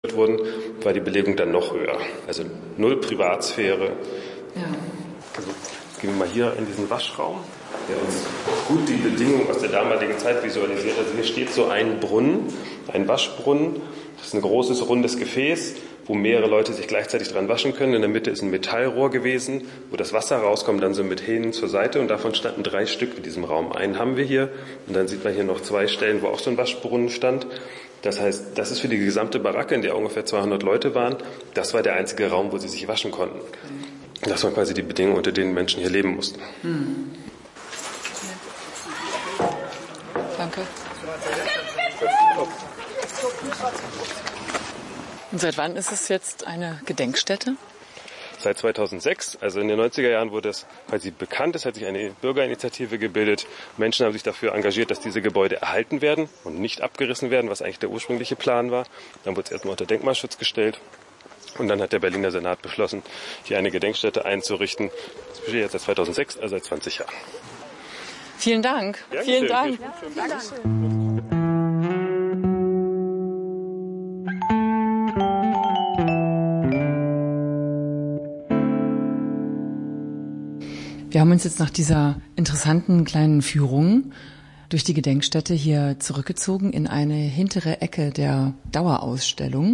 wurden, war die Belegung dann noch höher. Also 0 Privatsphäre. Ja. Also, gehen wir mal hier in diesen Waschraum, der uns gut die Bedingungen aus der damaligen Zeit visualisiert. Also hier steht so ein Brunnen, ein Waschbrunnen. Das ist ein großes, rundes Gefäß, wo mehrere Leute sich gleichzeitig dran waschen können. In der Mitte ist ein Metallrohr gewesen, wo das Wasser rauskommt, dann so mit Hähnen zur Seite. Und davon standen 3 Stück in diesem Raum. Einen haben wir hier und dann sieht man hier noch 2 Stellen, wo auch so ein Waschbrunnen stand. Das heißt, das ist für die gesamte Baracke, in der ungefähr 200 Leute waren, das war der einzige Raum, wo sie sich waschen konnten. Das waren quasi die Bedingungen, unter denen Menschen hier leben mussten. Danke. Und seit wann ist es jetzt eine Gedenkstätte? Seit 2006, also in den 90er Jahren wurde es quasi bekannt, es hat sich eine Bürgerinitiative gebildet. Menschen haben sich dafür engagiert, dass diese Gebäude erhalten werden und nicht abgerissen werden, was eigentlich der ursprüngliche Plan war. Dann wurde es erstmal unter Denkmalschutz gestellt und dann hat der Berliner Senat beschlossen, hier eine Gedenkstätte einzurichten. Das besteht jetzt seit 2006, also seit 20 Jahren. Vielen Dank. Ja, vielen Dank. Ja, Dankeschön. Wir haben uns jetzt nach dieser interessanten kleinen Führung durch die Gedenkstätte hier zurückgezogen in eine hintere Ecke der Dauerausstellung.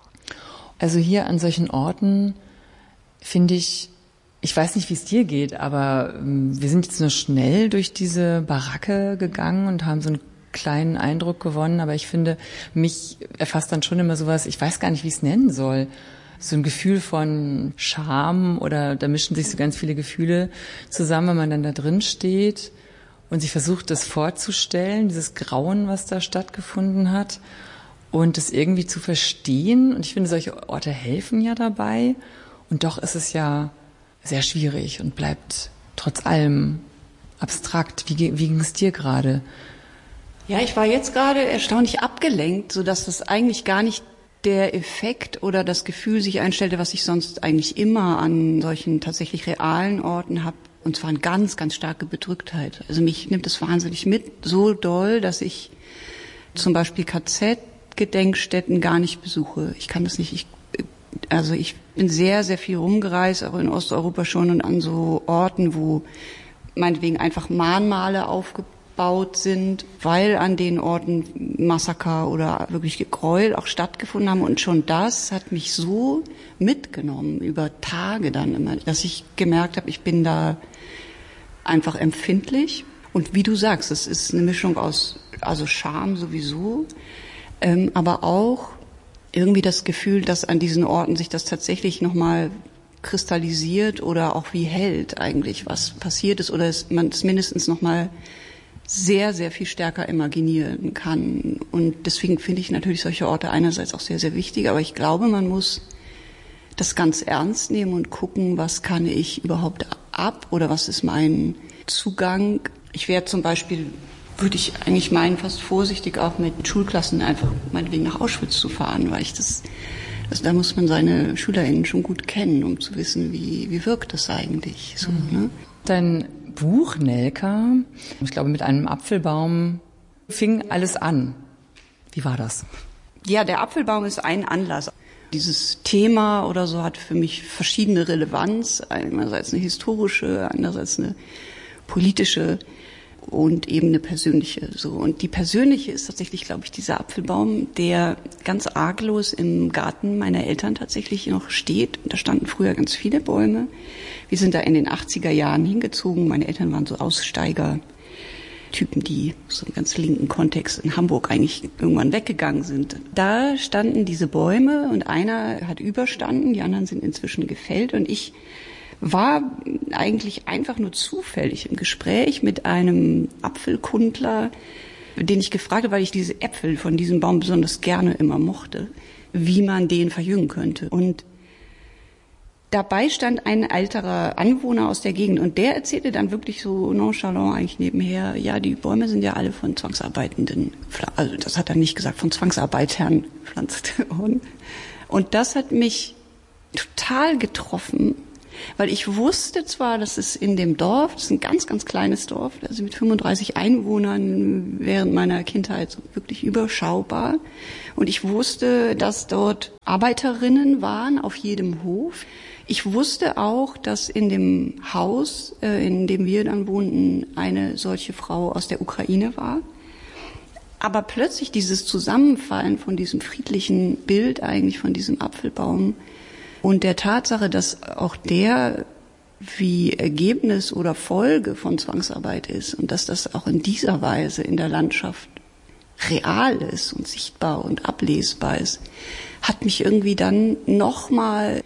Also hier an solchen Orten finde ich weiß nicht, wie es dir geht, aber wir sind jetzt nur schnell durch diese Baracke gegangen und haben so einen kleinen Eindruck gewonnen, aber ich finde, mich erfasst dann schon immer sowas, ich weiß gar nicht, wie ich es nennen soll. So ein Gefühl von Scham oder da mischen sich so ganz viele Gefühle zusammen, wenn man dann da drin steht und sich versucht, das vorzustellen, dieses Grauen, was da stattgefunden hat und das irgendwie zu verstehen. Und ich finde, solche Orte helfen ja dabei und doch ist es ja sehr schwierig und bleibt trotz allem abstrakt. Wie ging es dir gerade? Ja, ich war jetzt gerade erstaunlich abgelenkt, sodass das eigentlich gar nicht der Effekt oder das Gefühl sich einstellte, was ich sonst eigentlich immer an solchen tatsächlich realen Orten habe, und zwar eine ganz, ganz starke Bedrücktheit. Also mich nimmt es wahnsinnig mit, so doll, dass ich zum Beispiel KZ-Gedenkstätten gar nicht besuche. Ich kann das nicht. Ich bin sehr, sehr viel rumgereist, auch in Osteuropa schon, und an so Orten, wo meinetwegen einfach Mahnmale aufgebaut sind, weil an den Orten Massaker oder wirklich Gräuel auch stattgefunden haben. Und schon das hat mich so mitgenommen, über Tage dann immer, dass ich gemerkt habe, ich bin da einfach empfindlich. Und wie du sagst, es ist eine Mischung aus, also Scham sowieso, aber auch irgendwie das Gefühl, dass an diesen Orten sich das tatsächlich nochmal kristallisiert oder auch wie hält eigentlich, was passiert ist, oder man es mindestens nochmal sehr, sehr viel stärker imaginieren kann. Und deswegen finde ich natürlich solche Orte einerseits auch sehr, sehr wichtig, aber ich glaube, man muss das ganz ernst nehmen und gucken, was kann ich überhaupt ab oder was ist mein Zugang. Ich wäre zum Beispiel, würde ich eigentlich meinen, fast vorsichtig auch mit Schulklassen einfach meinetwegen nach Auschwitz zu fahren, weil ich also da muss man seine SchülerInnen schon gut kennen, um zu wissen, wie wirkt das eigentlich so, ne? Dein Buch, Nelka, ich glaube, mit einem Apfelbaum fing alles an. Wie war das? Ja, der Apfelbaum ist ein Anlass. Dieses Thema oder so hat für mich verschiedene Relevanz. Einerseits eine historische, andererseits eine politische und eben eine persönliche. So. Und die persönliche ist tatsächlich, glaube ich, dieser Apfelbaum, der ganz arglos im Garten meiner Eltern tatsächlich noch steht. Und da standen früher ganz viele Bäume. Wir sind da in den 80er Jahren hingezogen. Meine Eltern waren so Aussteiger-Typen, die so im ganz linken Kontext in Hamburg eigentlich irgendwann weggegangen sind. Da standen diese Bäume und einer hat überstanden, die anderen sind inzwischen gefällt. Und ich war eigentlich einfach nur zufällig im Gespräch mit einem Apfelkundler, den ich gefragt habe, weil ich diese Äpfel von diesem Baum besonders gerne immer mochte, wie man den verjüngen könnte. Und dabei stand ein älterer Anwohner aus der Gegend und der erzählte dann wirklich so nonchalant eigentlich nebenher, ja, die Bäume sind ja alle von Zwangsarbeitenden, also das hat er nicht gesagt, von Zwangsarbeitern gepflanzt worden. Und das hat mich total getroffen, Weil ich wusste zwar, dass es in dem Dorf, das ist ein ganz, ganz kleines Dorf, also mit 35 Einwohnern während meiner Kindheit so wirklich überschaubar. Und ich wusste, dass dort Arbeiterinnen waren auf jedem Hof. Ich wusste auch, dass in dem Haus, in dem wir dann wohnten, eine solche Frau aus der Ukraine war. Aber plötzlich dieses Zusammenfallen von diesem friedlichen Bild eigentlich, von diesem Apfelbaum und der Tatsache, dass auch der wie Ergebnis oder Folge von Zwangsarbeit ist und dass das auch in dieser Weise in der Landschaft real ist und sichtbar und ablesbar ist, hat mich irgendwie dann nochmal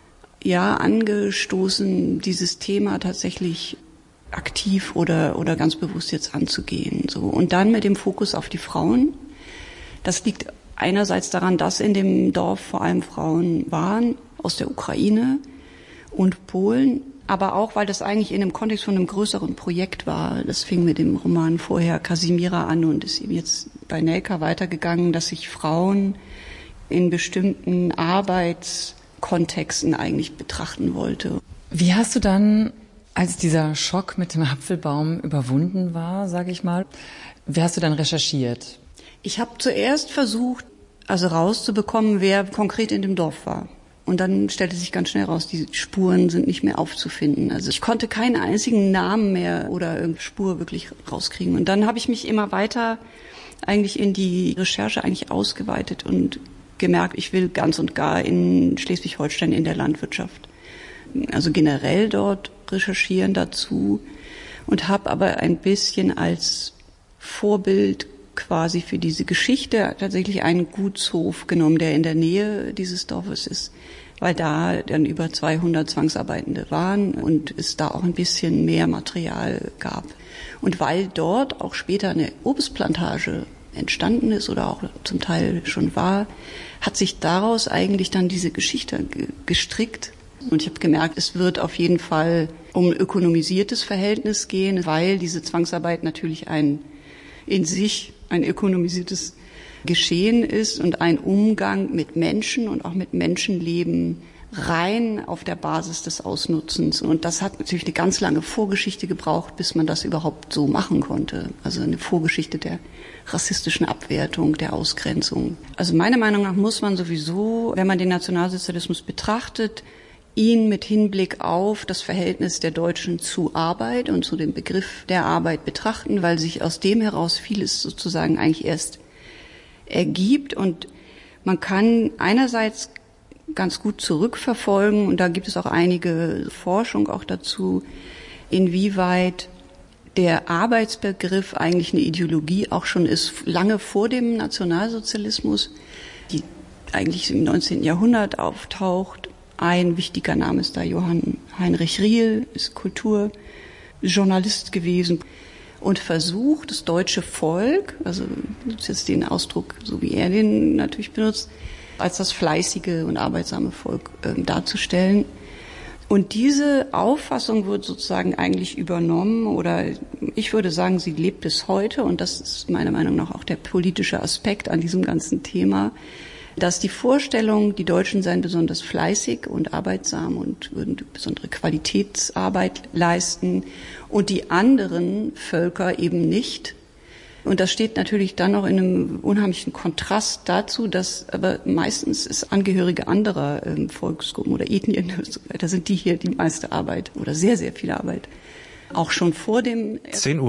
angestoßen, dieses Thema tatsächlich aktiv oder ganz bewusst jetzt anzugehen. So. Und dann mit dem Fokus auf die Frauen. Das liegt einerseits daran, dass in dem Dorf vor allem Frauen waren aus der Ukraine und Polen, aber auch, weil das eigentlich in dem Kontext von einem größeren Projekt war. Das fing mit dem Roman vorher Kasimira an und ist eben jetzt bei Nelka weitergegangen, dass sich Frauen in bestimmten Arbeitskontexten eigentlich betrachten wollte. Wie hast du dann, als dieser Schock mit dem Apfelbaum überwunden war, sage ich mal, wie hast du dann recherchiert? Ich habe zuerst versucht, rauszubekommen, wer konkret in dem Dorf war. Und dann stellte sich ganz schnell raus, die Spuren sind nicht mehr aufzufinden. Also ich konnte keinen einzigen Namen mehr oder irgendeine Spur wirklich rauskriegen. Und dann habe ich mich immer weiter eigentlich in die Recherche eigentlich ausgeweitet und gemerkt, ich will ganz und gar in Schleswig-Holstein in der Landwirtschaft. Also generell dort recherchieren dazu und habe aber ein bisschen als Vorbild quasi für diese Geschichte tatsächlich einen Gutshof genommen, der in der Nähe dieses Dorfes ist, weil da dann über 200 Zwangsarbeitende waren und es da auch ein bisschen mehr Material gab. Und weil dort auch später eine Obstplantage entstanden ist oder auch zum Teil schon war, hat sich daraus eigentlich dann diese Geschichte gestrickt. Und ich habe gemerkt, es wird auf jeden Fall um ein ökonomisiertes Verhältnis gehen, weil diese Zwangsarbeit natürlich in sich ein ökonomisiertes Geschehen ist und ein Umgang mit Menschen und auch mit Menschenleben rein auf der Basis des Ausnutzens. Und das hat natürlich eine ganz lange Vorgeschichte gebraucht, bis man das überhaupt so machen konnte. Also eine Vorgeschichte der rassistischen Abwertung, der Ausgrenzung. Also meiner Meinung nach muss man sowieso, wenn man den Nationalsozialismus betrachtet, ihn mit Hinblick auf das Verhältnis der Deutschen zu Arbeit und zu dem Begriff der Arbeit betrachten, weil sich aus dem heraus vieles sozusagen eigentlich erst ergibt. Und man kann einerseits ganz gut zurückverfolgen, und da gibt es auch einige Forschung auch dazu, inwieweit der Arbeitsbegriff eigentlich eine Ideologie auch schon ist, lange vor dem Nationalsozialismus, die eigentlich im 19. Jahrhundert auftaucht. Ein wichtiger Name ist da Johann Heinrich Riehl, ist Kulturjournalist gewesen und versucht, das deutsche Volk, also nutzt jetzt den Ausdruck, so wie er den natürlich benutzt, als das fleißige und arbeitsame Volk darzustellen. Und diese Auffassung wird sozusagen eigentlich übernommen, oder ich würde sagen, sie lebt bis heute, und das ist meiner Meinung nach auch der politische Aspekt an diesem ganzen Thema, dass die Vorstellung, die Deutschen seien besonders fleißig und arbeitsam und würden besondere Qualitätsarbeit leisten und die anderen Völker eben nicht. Und das steht natürlich dann noch in einem unheimlichen Kontrast dazu, dass aber meistens es Angehörige anderer Volksgruppen oder Ethnien und so weiter sind, die hier die meiste Arbeit oder sehr, sehr viel Arbeit auch schon vor dem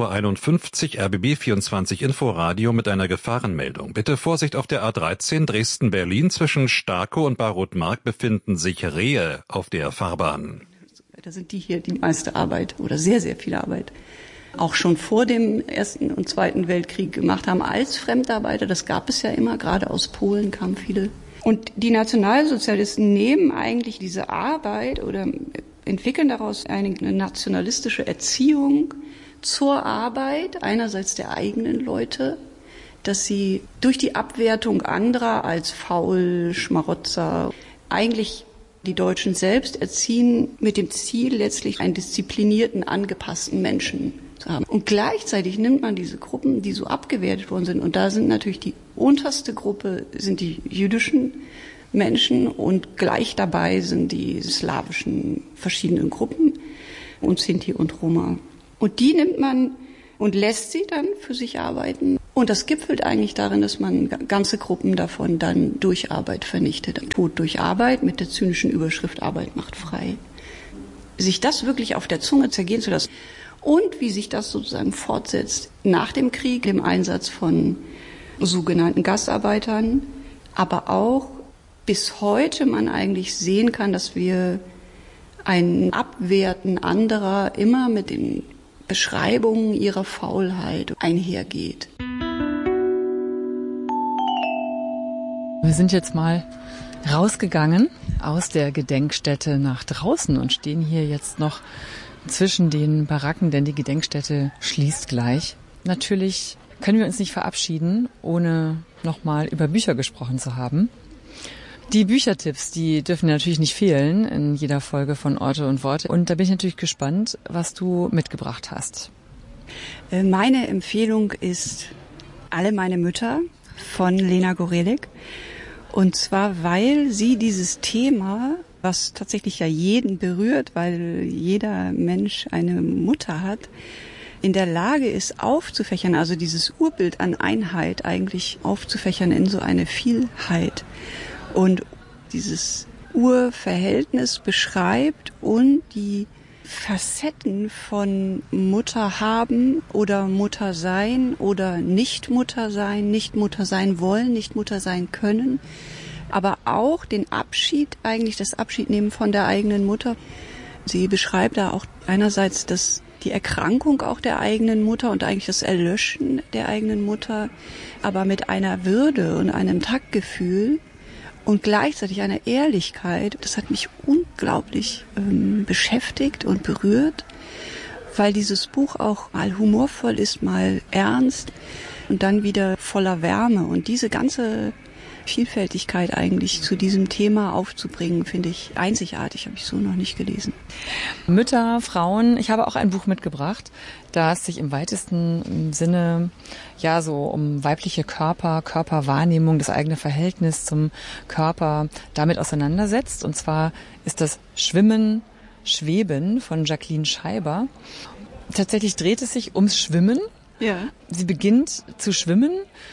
10:51 Uhr RBB 24 Inforadio mit einer Gefahrenmeldung. Bitte Vorsicht auf der A13 Dresden-Berlin. Zwischen Starkow und Barrotmark befinden sich Rehe auf der Fahrbahn. Da sind die hier die meiste Arbeit oder sehr, sehr viel Arbeit auch schon vor dem Ersten und Zweiten Weltkrieg gemacht haben als Fremdarbeiter. Das gab es ja immer, gerade aus Polen kamen viele. Und die Nationalsozialisten nehmen eigentlich diese Arbeit oder entwickeln daraus eine nationalistische Erziehung zur Arbeit, einerseits der eigenen Leute, dass sie durch die Abwertung anderer als faul, Schmarotzer, eigentlich die Deutschen selbst erziehen mit dem Ziel, letztlich einen disziplinierten, angepassten Menschen zu haben. Und gleichzeitig nimmt man diese Gruppen, die so abgewertet worden sind, und da sind natürlich die unterste Gruppe, sind die jüdischen Menschen und gleich dabei sind die slawischen verschiedenen Gruppen und Sinti und Roma. Und die nimmt man und lässt sie dann für sich arbeiten. Und das gipfelt eigentlich darin, dass man ganze Gruppen davon dann durch Arbeit vernichtet. Tod durch Arbeit mit der zynischen Überschrift Arbeit macht frei. Sich das wirklich auf der Zunge zergehen zu lassen und wie sich das sozusagen fortsetzt nach dem Krieg, im Einsatz von sogenannten Gastarbeitern, aber auch bis heute man eigentlich sehen kann, dass wir ein Abwerten anderer immer mit den Beschreibungen ihrer Faulheit einhergeht. Wir sind jetzt mal rausgegangen aus der Gedenkstätte nach draußen und stehen hier jetzt noch zwischen den Baracken, denn die Gedenkstätte schließt gleich. Natürlich können wir uns nicht verabschieden, ohne nochmal über Bücher gesprochen zu haben. Die Büchertipps, die dürfen natürlich nicht fehlen in jeder Folge von Orte und Worte. Und da bin ich natürlich gespannt, was du mitgebracht hast. Meine Empfehlung ist Alle meine Mütter von Lena Gorelik. Und zwar, weil sie dieses Thema, was tatsächlich ja jeden berührt, weil jeder Mensch eine Mutter hat, in der Lage ist aufzufächern, also dieses Urbild an Einheit eigentlich aufzufächern in so eine Vielheit. Und dieses Urverhältnis beschreibt und die Facetten von Mutter haben oder Mutter sein oder nicht Mutter sein wollen, nicht Mutter sein können, aber auch den Abschied, eigentlich das Abschiednehmen von der eigenen Mutter. Sie beschreibt da auch einerseits die Erkrankung auch der eigenen Mutter und eigentlich das Erlöschen der eigenen Mutter, aber mit einer Würde und einem Taktgefühl und gleichzeitig einer Ehrlichkeit. Das hat mich unglaublich beschäftigt und berührt, weil dieses Buch auch mal humorvoll ist, mal ernst und dann wieder voller Wärme. Und diese ganze Vielfältigkeit eigentlich zu diesem Thema aufzubringen, finde ich einzigartig, habe ich so noch nicht gelesen. Mütter, Frauen, ich habe auch ein Buch mitgebracht, das sich im weitesten Sinne ja so um weibliche Körperwahrnehmung, das eigene Verhältnis zum Körper damit auseinandersetzt. Und zwar ist das Schwimmen, Schweben von Jacqueline Scheiber. Tatsächlich dreht es sich ums Schwimmen. Ja. Sie beginnt zu schwimmen.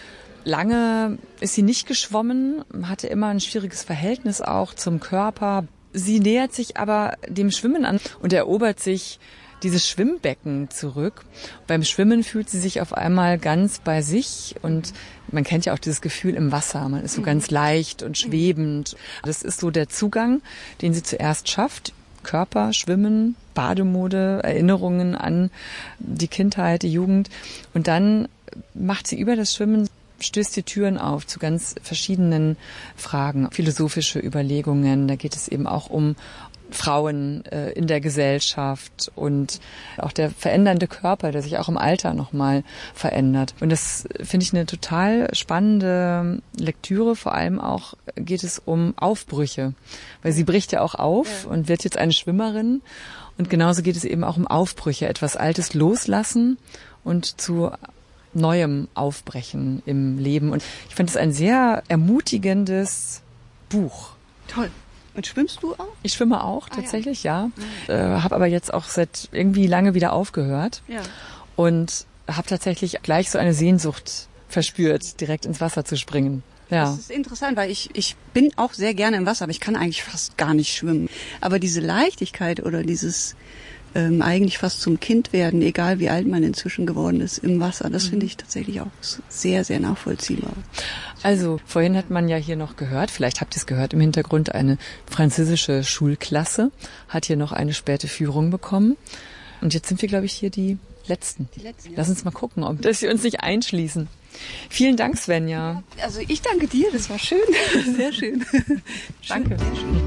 Lange ist sie nicht geschwommen, hatte immer ein schwieriges Verhältnis auch zum Körper. Sie nähert sich aber dem Schwimmen an und erobert sich dieses Schwimmbecken zurück. Beim Schwimmen fühlt sie sich auf einmal ganz bei sich und man kennt ja auch dieses Gefühl im Wasser. Man ist so ganz leicht und schwebend. Das ist so der Zugang, den sie zuerst schafft. Körper, Schwimmen, Bademode, Erinnerungen an die Kindheit, die Jugend. Und dann macht sie über das Schwimmen, stößt die Türen auf zu ganz verschiedenen Fragen, philosophische Überlegungen. Da geht es eben auch um Frauen in der Gesellschaft und auch der verändernde Körper, der sich auch im Alter nochmal verändert. Und das finde ich eine total spannende Lektüre. Vor allem auch geht es um Aufbrüche, weil sie bricht ja auch auf und wird jetzt eine Schwimmerin. Und genauso geht es eben auch um Aufbrüche, etwas Altes loslassen und zu Neuem aufbrechen im Leben. Und ich finde es ein sehr ermutigendes Buch. Toll. Und schwimmst du auch? Ich schwimme auch, tatsächlich, ja. Habe aber jetzt auch seit irgendwie lange wieder aufgehört. Ja. Und habe tatsächlich gleich so eine Sehnsucht verspürt, direkt ins Wasser zu springen. Ja. Das ist interessant, weil ich bin auch sehr gerne im Wasser, aber ich kann eigentlich fast gar nicht schwimmen. Aber diese Leichtigkeit oder dieses eigentlich fast zum Kind werden, egal wie alt man inzwischen geworden ist, im Wasser, das finde ich tatsächlich auch sehr, sehr nachvollziehbar. Also, vorhin hat man ja hier noch gehört, vielleicht habt ihr es gehört im Hintergrund, eine französische Schulklasse hat hier noch eine späte Führung bekommen. Und jetzt sind wir, glaube ich, hier die Letzten. Ja. Lass uns mal gucken, ob dass sie uns nicht einschließen. Vielen Dank, Svenja. Also ich danke dir, das war schön. Sehr schön. Danke. Sehr schön.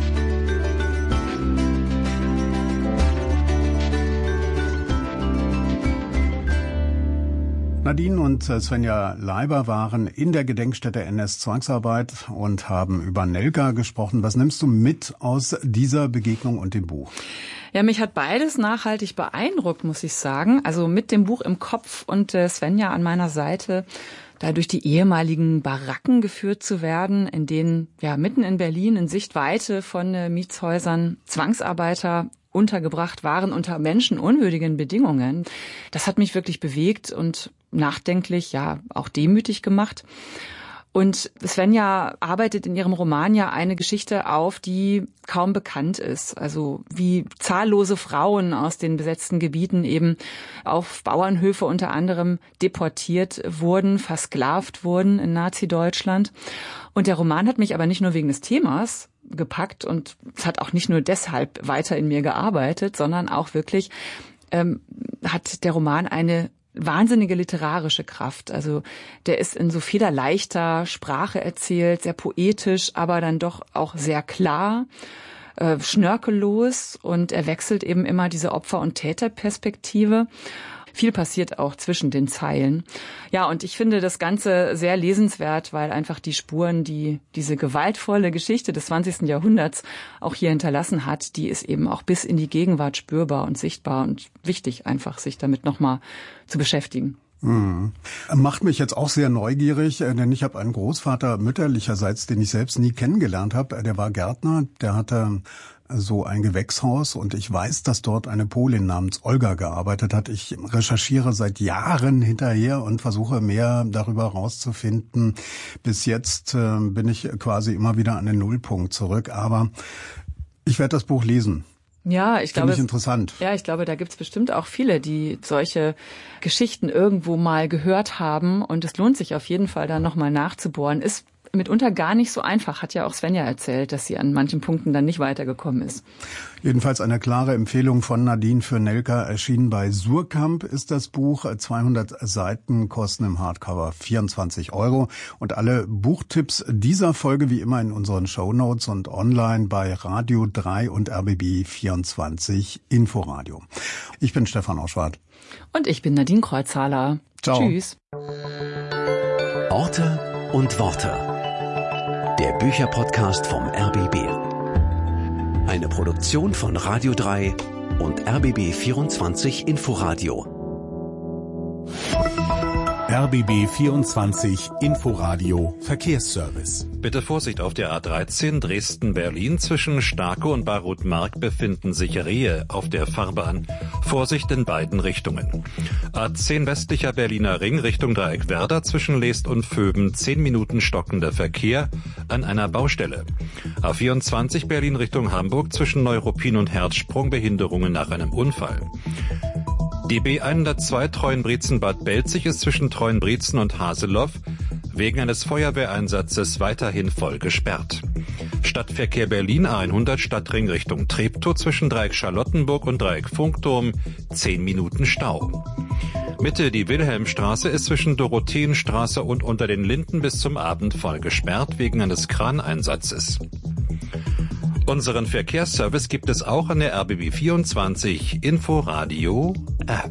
Nadine und Svenja Leiber waren in der Gedenkstätte NS-Zwangsarbeit und haben über Nelka gesprochen. Was nimmst du mit aus dieser Begegnung und dem Buch? Ja, mich hat beides nachhaltig beeindruckt, muss ich sagen. Also mit dem Buch im Kopf und Svenja an meiner Seite da durch die ehemaligen Baracken geführt zu werden, in denen ja mitten in Berlin in Sichtweite von Mietshäusern Zwangsarbeiter untergebracht waren unter menschenunwürdigen Bedingungen. Das hat mich wirklich bewegt und nachdenklich, ja auch demütig gemacht. Und Svenja arbeitet in ihrem Roman ja eine Geschichte auf, die kaum bekannt ist. Also wie zahllose Frauen aus den besetzten Gebieten eben auf Bauernhöfe unter anderem deportiert wurden, versklavt wurden in Nazi-Deutschland. Und der Roman hat mich aber nicht nur wegen des Themas gepackt und es hat auch nicht nur deshalb weiter in mir gearbeitet, sondern auch wirklich hat der Roman eine wahnsinnige literarische Kraft. Also der ist in so vieler leichter Sprache erzählt, sehr poetisch, aber dann doch auch sehr klar, schnörkellos und er wechselt eben immer diese Opfer- und Täterperspektive. Viel passiert auch zwischen den Zeilen. Ja, und ich finde das Ganze sehr lesenswert, weil einfach die Spuren, die diese gewaltvolle Geschichte des 20. Jahrhunderts auch hier hinterlassen hat, die ist eben auch bis in die Gegenwart spürbar und sichtbar und wichtig, einfach sich damit nochmal zu beschäftigen. Macht mich jetzt auch sehr neugierig, denn ich habe einen Großvater mütterlicherseits, den ich selbst nie kennengelernt habe. Der war Gärtner, der hatte so ein Gewächshaus und ich weiß, dass dort eine Polin namens Olga gearbeitet hat. Ich recherchiere seit Jahren hinterher und versuche mehr darüber herauszufinden. Bis jetzt bin ich quasi immer wieder an den Nullpunkt zurück, aber ich werde das Buch lesen. Ja, ich glaube, interessant. Ja, ich glaube, da gibt's bestimmt auch viele, die solche Geschichten irgendwo mal gehört haben und es lohnt sich auf jeden Fall, da nochmal nachzubohren. Ist mitunter gar nicht so einfach, hat ja auch Svenja erzählt, dass sie an manchen Punkten dann nicht weitergekommen ist. Jedenfalls eine klare Empfehlung von Nadine für Nelka, erschienen bei Suhrkamp ist das Buch. 200 Seiten kosten im Hardcover 24 €. Und alle Buchtipps dieser Folge wie immer in unseren Shownotes und online bei Radio 3 und RBB 24 Inforadio. Ich bin Stefan Oschwart. Und ich bin Nadine Kreuzhaler. Ciao. Tschüss. Orte und Worte. Der Bücherpodcast vom RBB. Eine Produktion von Radio 3 und RBB 24 Inforadio. RBB 24 Inforadio Verkehrsservice. Bitte Vorsicht, auf der A13 Dresden-Berlin zwischen Starkow und Barroth-Mark befinden sich Rehe auf der Fahrbahn. Vorsicht in beiden Richtungen. A10 westlicher Berliner Ring Richtung Dreieck Werder zwischen Leest und Vöben 10 Minuten stockender Verkehr an einer Baustelle. A24 Berlin Richtung Hamburg zwischen Neuruppin und Herzsprung Behinderungen nach einem Unfall. Die B102 Treuenbrietzen-Bad Belzig ist zwischen Treuenbrietzen und Haseloff wegen eines Feuerwehreinsatzes weiterhin voll gesperrt. Stadtverkehr Berlin A100 Stadtring Richtung Treptow zwischen Dreieck Charlottenburg und Dreieck Funkturm 10 Minuten Stau. Mitte die Wilhelmstraße ist zwischen Dorotheenstraße und unter den Linden bis zum Abend voll gesperrt wegen eines Kraneinsatzes. Unseren Verkehrsservice gibt es auch an der RBB 24 Inforadio App.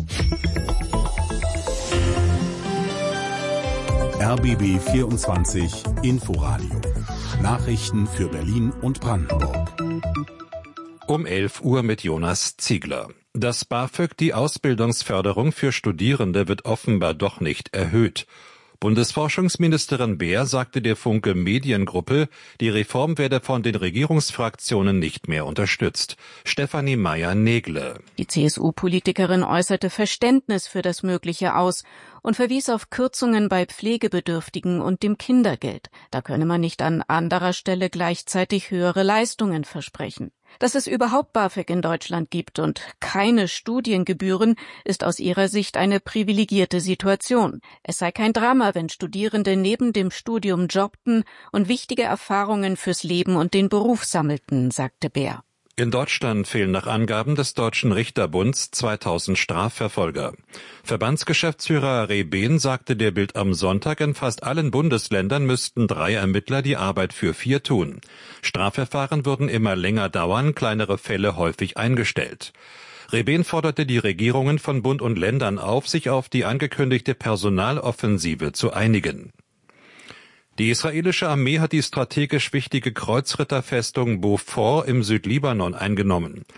RBB 24 Inforadio. Nachrichten für Berlin und Brandenburg. Um 11 Uhr mit Jonas Ziegler. Das BAföG, die Ausbildungsförderung für Studierende, wird offenbar doch nicht erhöht. Bundesforschungsministerin Beer sagte der Funke Mediengruppe, die Reform werde von den Regierungsfraktionen nicht mehr unterstützt. Stefanie Meyer-Negle. Die CSU-Politikerin äußerte Verständnis für das Mögliche aus und verwies auf Kürzungen bei Pflegebedürftigen und dem Kindergeld. Da könne man nicht an anderer Stelle gleichzeitig höhere Leistungen versprechen. Dass es überhaupt BAföG in Deutschland gibt und keine Studiengebühren, ist aus ihrer Sicht eine privilegierte Situation. Es sei kein Drama, wenn Studierende neben dem Studium jobbten und wichtige Erfahrungen fürs Leben und den Beruf sammelten, sagte Beer. In Deutschland fehlen nach Angaben des Deutschen Richterbunds 2000 Strafverfolger. Verbandsgeschäftsführer Rehben sagte der Bild am Sonntag, in fast allen Bundesländern müssten 3 Ermittler die Arbeit für 4 tun. Strafverfahren würden immer länger dauern, kleinere Fälle häufig eingestellt. Rehben forderte die Regierungen von Bund und Ländern auf, sich auf die angekündigte Personaloffensive zu einigen. Die israelische Armee hat die strategisch wichtige Kreuzritterfestung Beaufort im Südlibanon eingenommen.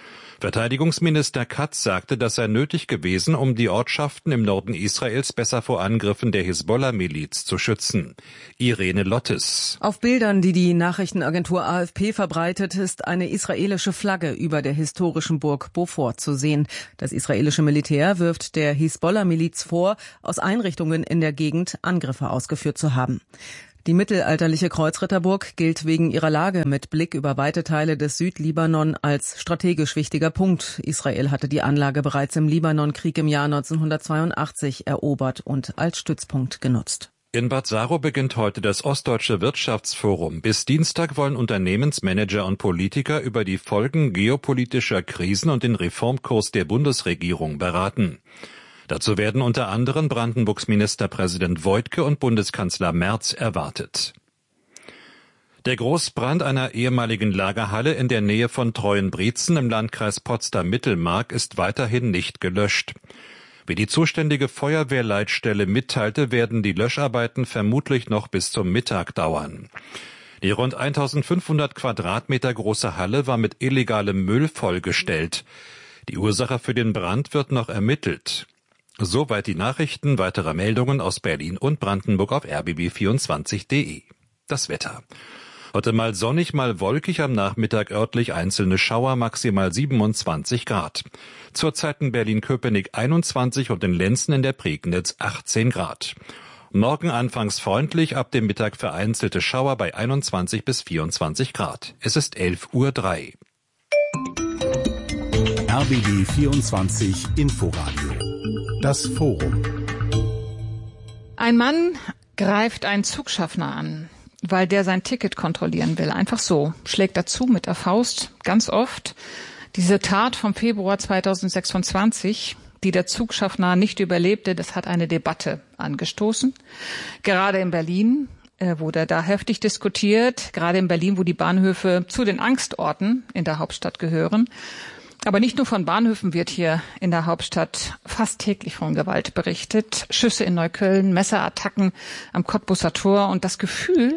Verteidigungsminister Katz sagte, das sei nötig gewesen, um die Ortschaften im Norden Israels besser vor Angriffen der Hisbollah-Miliz zu schützen. Irene Lottes. Auf Bildern, die die Nachrichtenagentur AFP verbreitet, ist eine israelische Flagge über der historischen Burg Beaufort zu sehen. Das israelische Militär wirft der Hisbollah-Miliz vor, aus Einrichtungen in der Gegend Angriffe ausgeführt zu haben. Die mittelalterliche Kreuzritterburg gilt wegen ihrer Lage mit Blick über weite Teile des Südlibanon als strategisch wichtiger Punkt. Israel hatte die Anlage bereits im Libanonkrieg im Jahr 1982 erobert und als Stützpunkt genutzt. In Bad Saro beginnt heute das Ostdeutsche Wirtschaftsforum. Bis Dienstag wollen Unternehmensmanager und Politiker über die Folgen geopolitischer Krisen und den Reformkurs der Bundesregierung beraten. Dazu werden unter anderem Brandenburgs Ministerpräsident Woidke und Bundeskanzler Merz erwartet. Der Großbrand einer ehemaligen Lagerhalle in der Nähe von Treuenbrietzen im Landkreis Potsdam-Mittelmark ist weiterhin nicht gelöscht. Wie die zuständige Feuerwehrleitstelle mitteilte, werden die Löscharbeiten vermutlich noch bis zum Mittag dauern. Die rund 1500 Quadratmeter große Halle war mit illegalem Müll vollgestellt. Die Ursache für den Brand wird noch ermittelt. Soweit die Nachrichten. Weitere Meldungen aus Berlin und Brandenburg auf rbb24.de. Das Wetter. Heute mal sonnig, mal wolkig, am Nachmittag örtlich einzelne Schauer, maximal 27 Grad. Zurzeit in Berlin-Köpenick 21 und in Lenzen in der Prignitz 18 Grad. Morgen anfangs freundlich, ab dem Mittag vereinzelte Schauer bei 21 bis 24 Grad. Es ist 11:03 Uhr. RBB 24 Inforadio. Das Forum. Ein Mann greift einen Zugschaffner an, weil der sein Ticket kontrollieren will. Einfach so. Schlägt dazu mit der Faust, ganz oft. Diese Tat vom Februar 2026, die der Zugschaffner nicht überlebte, das hat eine Debatte angestoßen. Gerade in Berlin wurde da heftig diskutiert. Gerade in Berlin, wo die Bahnhöfe zu den Angstorten in der Hauptstadt gehören. Aber nicht nur von Bahnhöfen wird hier in der Hauptstadt fast täglich von Gewalt berichtet. Schüsse in Neukölln, Messerattacken am Cottbuser Tor und das Gefühl,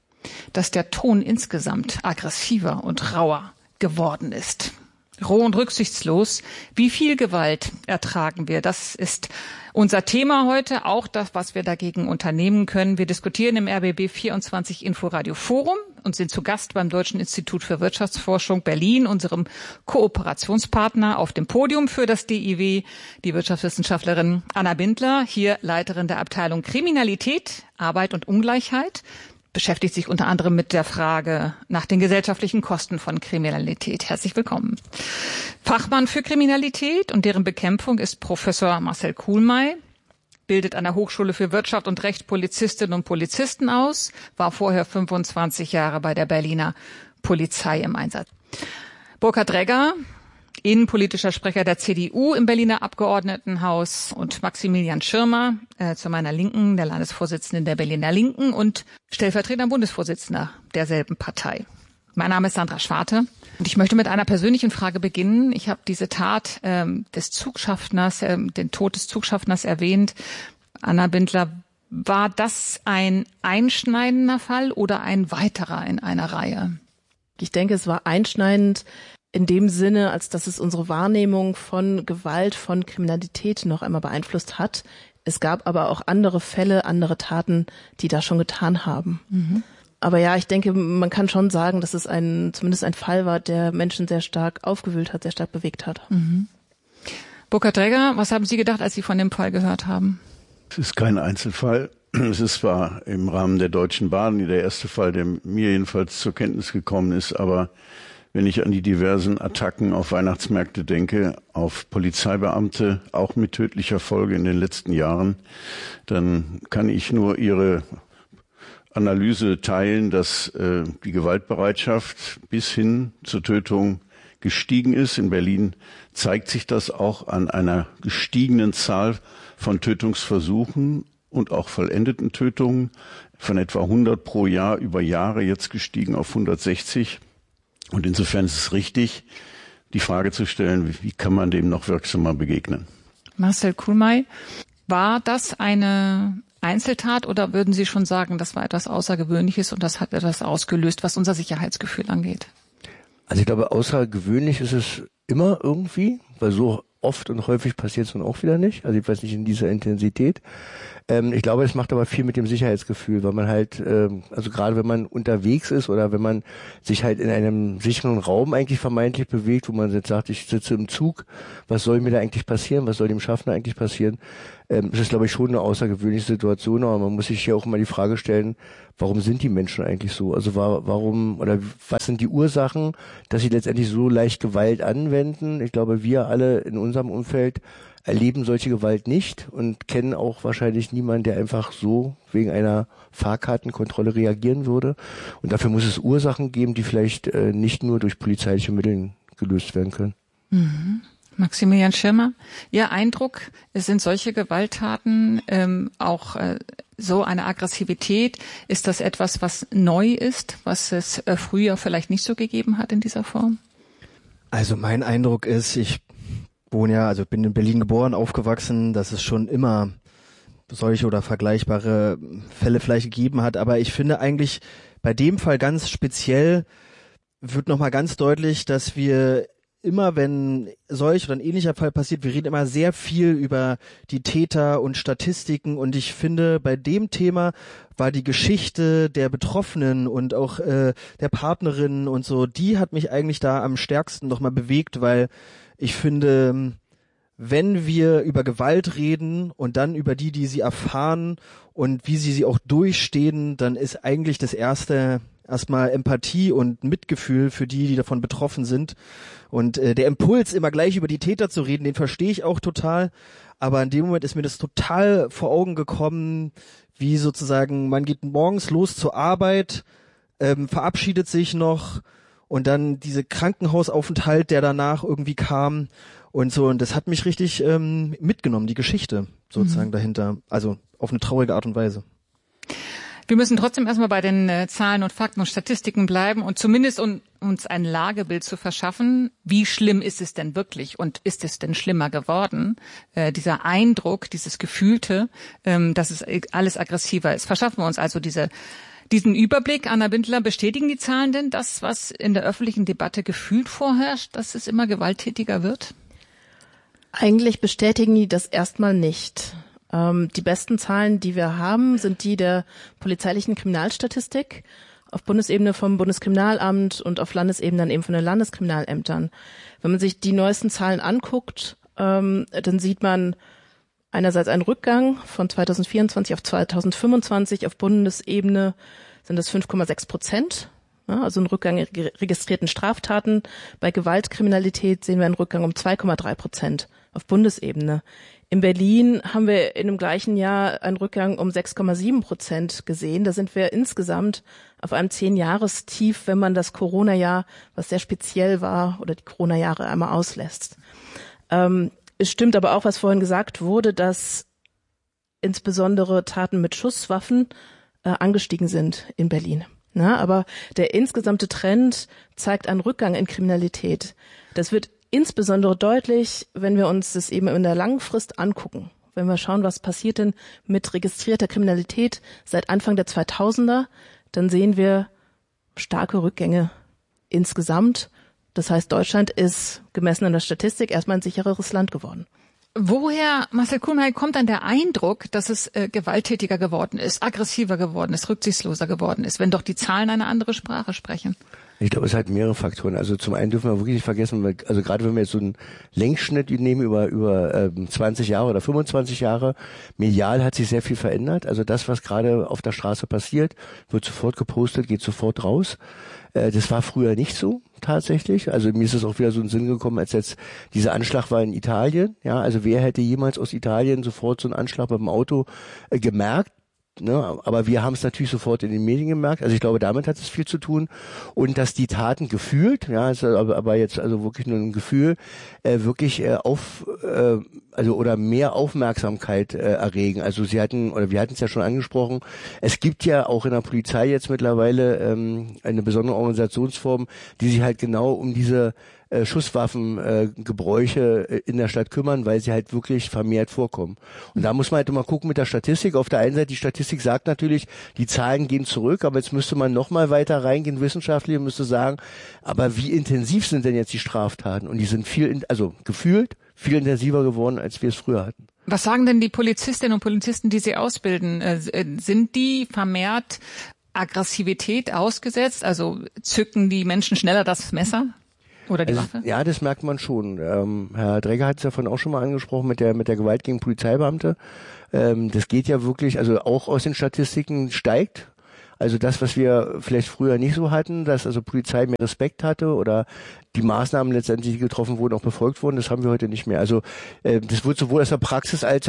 dass der Ton insgesamt aggressiver und rauer geworden ist. Roh und rücksichtslos. Wie viel Gewalt ertragen wir? Das ist unser Thema heute, auch das, was wir dagegen unternehmen können. Wir diskutieren im RBB 24 Inforadio Forum und sind zu Gast beim Deutschen Institut für Wirtschaftsforschung Berlin, unserem Kooperationspartner. Auf dem Podium für das DIW die Wirtschaftswissenschaftlerin Anna Bindler, hier Leiterin der Abteilung Kriminalität, Arbeit und Ungleichheit. Beschäftigt sich unter anderem mit der Frage nach den gesellschaftlichen Kosten von Kriminalität. Herzlich willkommen. Fachmann für Kriminalität und deren Bekämpfung ist Professor Marcel Kuhlmey, bildet an der Hochschule für Wirtschaft und Recht Polizistinnen und Polizisten aus, war vorher 25 Jahre bei der Berliner Polizei im Einsatz. Burkhard Regger, innenpolitischer Sprecher der CDU im Berliner Abgeordnetenhaus, und Maximilian Schirmer, zu meiner Linken, der Landesvorsitzende der Berliner Linken und stellvertretender Bundesvorsitzender derselben Partei. Mein Name ist Sandra Schwarte und ich möchte mit einer persönlichen Frage beginnen. Ich habe diese Tat des Zugschaffners, den Tod des Zugschaffners erwähnt. Anna Bindler, war das ein einschneidender Fall oder ein weiterer in einer Reihe? Ich denke, es war einschneidend in dem Sinne, als dass es unsere Wahrnehmung von Gewalt, von Kriminalität noch einmal beeinflusst hat. Es gab aber auch andere Fälle, andere Taten, die das schon getan haben. Mhm. Aber ja, ich denke, man kann schon sagen, dass es zumindest ein Fall war, der Menschen sehr stark aufgewühlt hat, sehr stark bewegt hat. Mhm. Burkhard Regger, was haben Sie gedacht, als Sie von dem Fall gehört haben? Es ist kein Einzelfall. Es ist zwar im Rahmen der Deutschen Bahn der erste Fall, der mir jedenfalls zur Kenntnis gekommen ist, aber wenn ich an die diversen Attacken auf Weihnachtsmärkte denke, auf Polizeibeamte, auch mit tödlicher Folge in den letzten Jahren, dann kann ich nur Ihre Analyse teilen, dass die Gewaltbereitschaft bis hin zur Tötung gestiegen ist. In Berlin zeigt sich das auch an einer gestiegenen Zahl von Tötungsversuchen und auch vollendeten Tötungen, von etwa 100 pro Jahr über Jahre jetzt gestiegen auf 160. Und insofern ist es richtig, die Frage zu stellen, wie kann man dem noch wirksamer begegnen? Marcel Kuhlmey, war das eine Einzeltat oder würden Sie schon sagen, das war etwas Außergewöhnliches und das hat etwas ausgelöst, was unser Sicherheitsgefühl angeht? Also ich glaube, außergewöhnlich ist es immer irgendwie, weil so oft und häufig passiert es dann auch wieder nicht. Also ich weiß nicht in dieser Intensität. Ich glaube, es macht aber viel mit dem Sicherheitsgefühl, weil man halt, also gerade wenn man unterwegs ist oder wenn man sich halt in einem sicheren Raum eigentlich vermeintlich bewegt, wo man jetzt sagt, ich sitze im Zug, was soll mir da eigentlich passieren, was soll dem Schaffner eigentlich passieren, das ist, glaube ich, schon eine außergewöhnliche Situation, aber man muss sich hier auch immer die Frage stellen, warum sind die Menschen eigentlich so? Also warum oder was sind die Ursachen, dass sie letztendlich so leicht Gewalt anwenden? Ich glaube, wir alle in unserem Umfeld erleben solche Gewalt nicht und kennen auch wahrscheinlich niemanden, der einfach so wegen einer Fahrkartenkontrolle reagieren würde. Und dafür muss es Ursachen geben, die vielleicht nicht nur durch polizeiliche Mittel gelöst werden können. Mhm. Maximilian Schirmer, Ihr Eindruck, es sind solche Gewalttaten auch so eine Aggressivität, ist das etwas, was neu ist, was es früher vielleicht nicht so gegeben hat in dieser Form? Also mein Eindruck ist, ich bin in Berlin geboren, aufgewachsen, dass es schon immer solche oder vergleichbare Fälle vielleicht gegeben hat, aber ich finde eigentlich bei dem Fall ganz speziell wird nochmal ganz deutlich, dass wir immer, wenn solch oder ein ähnlicher Fall passiert, wir reden immer sehr viel über die Täter und Statistiken und ich finde, bei dem Thema war die Geschichte der Betroffenen und auch der Partnerin und so, die hat mich eigentlich da am stärksten nochmal bewegt, weil ich finde, wenn wir über Gewalt reden und dann über die sie erfahren und wie sie auch durchstehen, dann ist eigentlich das Erste erstmal Empathie und Mitgefühl für die davon betroffen sind. Und der Impuls, immer gleich über die Täter zu reden, den verstehe ich auch total. Aber in dem Moment ist mir das total vor Augen gekommen, wie sozusagen, man geht morgens los zur Arbeit, verabschiedet sich noch und dann diese Krankenhausaufenthalt, der danach irgendwie kam und so. Und das hat mich richtig mitgenommen, die Geschichte sozusagen dahinter. Also auf eine traurige Art und Weise. Wir müssen trotzdem erstmal bei den Zahlen und Fakten und Statistiken bleiben und zumindest uns ein Lagebild zu verschaffen. Wie schlimm ist es denn wirklich und ist es denn schlimmer geworden? Dieser Eindruck, dieses Gefühlte, dass es alles aggressiver ist. Verschaffen wir uns also diesen Überblick. Anna Bindler, bestätigen die Zahlen denn das, was in der öffentlichen Debatte gefühlt vorherrscht, dass es immer gewalttätiger wird? Eigentlich bestätigen die das erstmal nicht. Die besten Zahlen, die wir haben, sind die der polizeilichen Kriminalstatistik auf Bundesebene vom Bundeskriminalamt und auf Landesebene dann eben von den Landeskriminalämtern. Wenn man sich die neuesten Zahlen anguckt, dann sieht man einerseits einen Rückgang von 2024 auf 2025. Auf Bundesebene sind das 5,6%. Also ein Rückgang in registrierten Straftaten. Bei Gewaltkriminalität sehen wir einen Rückgang um 2,3% auf Bundesebene. In Berlin haben wir in dem gleichen Jahr einen Rückgang um 6,7% gesehen. Da sind wir insgesamt auf einem 10-Jahrestief, wenn man das Corona-Jahr, was sehr speziell war, oder die Corona-Jahre einmal auslässt. Es stimmt aber auch, was vorhin gesagt wurde, dass insbesondere Taten mit Schusswaffen angestiegen sind in Berlin. Aber der insgesamte Trend zeigt einen Rückgang in Kriminalität. Das wird insbesondere deutlich, wenn wir uns das eben in der langen Frist angucken. Wenn wir schauen, was passiert denn mit registrierter Kriminalität seit Anfang der 2000er, dann sehen wir starke Rückgänge insgesamt. Das heißt, Deutschland ist gemessen an der Statistik erstmal ein sichereres Land geworden. Woher, Marcel Kuhnmeier, kommt dann der Eindruck, dass es gewalttätiger geworden ist, aggressiver geworden ist, rücksichtsloser geworden ist, wenn doch die Zahlen eine andere Sprache sprechen? Ich glaube, es hat mehrere Faktoren. Also zum einen dürfen wir wirklich nicht vergessen, weil, also gerade wenn wir jetzt so einen Längsschnitt nehmen über 20 Jahre oder 25 Jahre, medial hat sich sehr viel verändert. Also das, was gerade auf der Straße passiert, wird sofort gepostet, geht sofort raus. Das war früher nicht so tatsächlich. Also mir ist es auch wieder so in den Sinn gekommen, als jetzt dieser Anschlag war in Italien. Ja, also wer hätte jemals aus Italien sofort so einen Anschlag beim Auto gemerkt? Ne, aber wir haben es natürlich sofort in den Medien gemerkt. Also ich glaube, damit hat es viel zu tun. Und dass die Taten gefühlt, ja, ist aber jetzt also wirklich nur ein Gefühl, wirklich oder mehr Aufmerksamkeit erregen. Also wir hatten es ja schon angesprochen, es gibt ja auch in der Polizei jetzt mittlerweile eine besondere Organisationsform, die sich halt genau um diese Schusswaffengebräuche in der Stadt kümmern, weil sie halt wirklich vermehrt vorkommen. Und da muss man halt immer gucken mit der Statistik. Auf der einen Seite, die Statistik sagt natürlich, die Zahlen gehen zurück, aber jetzt müsste man noch mal weiter reingehen, wissenschaftlich, und müsste sagen, aber wie intensiv sind denn jetzt die Straftaten? Und die sind gefühlt viel intensiver geworden, als wir es früher hatten. Was sagen denn die Polizistinnen und Polizisten, die Sie ausbilden? Sind die vermehrt Aggressivität ausgesetzt? Also zücken die Menschen schneller das Messer oder die Waffe? Ja, das merkt man schon. Herr Dregger hat es ja vorhin auch schon mal angesprochen mit der Gewalt gegen Polizeibeamte. Das geht ja wirklich, also auch aus den Statistiken steigt. Also das, was wir vielleicht früher nicht so hatten, dass also Polizei mehr Respekt hatte oder die Maßnahmen letztendlich, die getroffen wurden, auch befolgt wurden, das haben wir heute nicht mehr. Also das wird sowohl aus der Praxis als